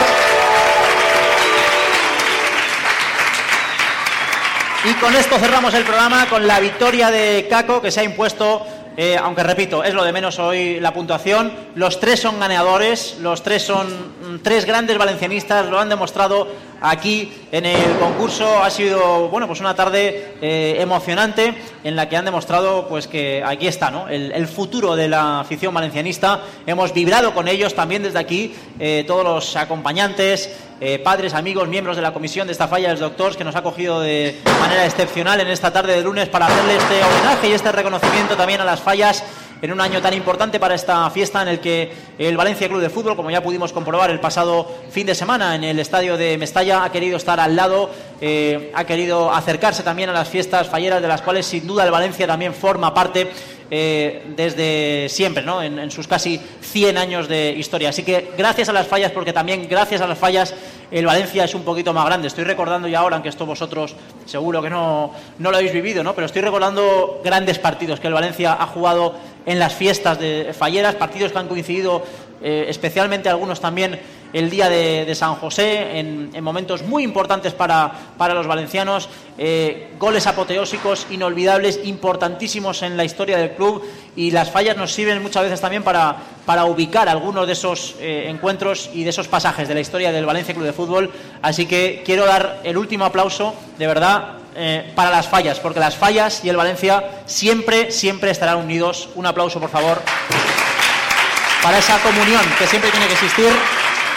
Speaker 2: Y con esto cerramos el programa con la victoria de Caco, que se ha impuesto, eh, aunque repito, es lo de menos hoy la puntuación. Los tres son ganadores, los tres son mm, tres grandes valencianistas, lo han demostrado aquí en el concurso. Ha sido, bueno, pues una tarde eh, emocionante en la que han demostrado pues que aquí está, ¿no? El, el futuro de la afición valencianista. Hemos vibrado con ellos también desde aquí, eh, todos los acompañantes, eh, padres, amigos, miembros de la comisión de esta falla, los doctores, que nos ha cogido de manera excepcional en esta tarde de lunes para hacerle este homenaje y este reconocimiento también a las fallas en un año tan importante para esta fiesta en el que el Valencia Club de Fútbol, como ya pudimos comprobar el pasado fin de semana en el estadio de Mestalla, ha querido estar al lado, eh, ha querido acercarse también a las fiestas falleras, de las cuales sin duda el Valencia también forma parte eh, desde siempre, ¿no? En, en sus casi cien años de historia. Así que gracias a las fallas, porque también gracias a las fallas el Valencia es un poquito más grande. Estoy recordando ya ahora, aunque esto vosotros seguro que no, no lo habéis vivido, ¿no? Pero estoy recordando grandes partidos que el Valencia ha jugado en las fiestas de falleras, partidos que han coincidido eh, especialmente algunos también el día de, de San José, en, en momentos muy importantes para, para los valencianos, eh, goles apoteósicos, inolvidables, importantísimos en la historia del club, y las fallas nos sirven muchas veces también para, para ubicar algunos de esos eh, encuentros y de esos pasajes de la historia del Valencia Club de Fútbol. Así que quiero dar el último aplauso, de verdad, eh, para las fallas, porque las fallas y el Valencia siempre, siempre estarán unidos. Un aplauso, por favor, para esa comunión que siempre tiene que existir.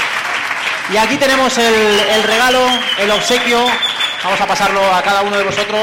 Speaker 2: Y aquí tenemos el, el regalo, el obsequio. Vamos a pasarlo a cada uno de vosotros.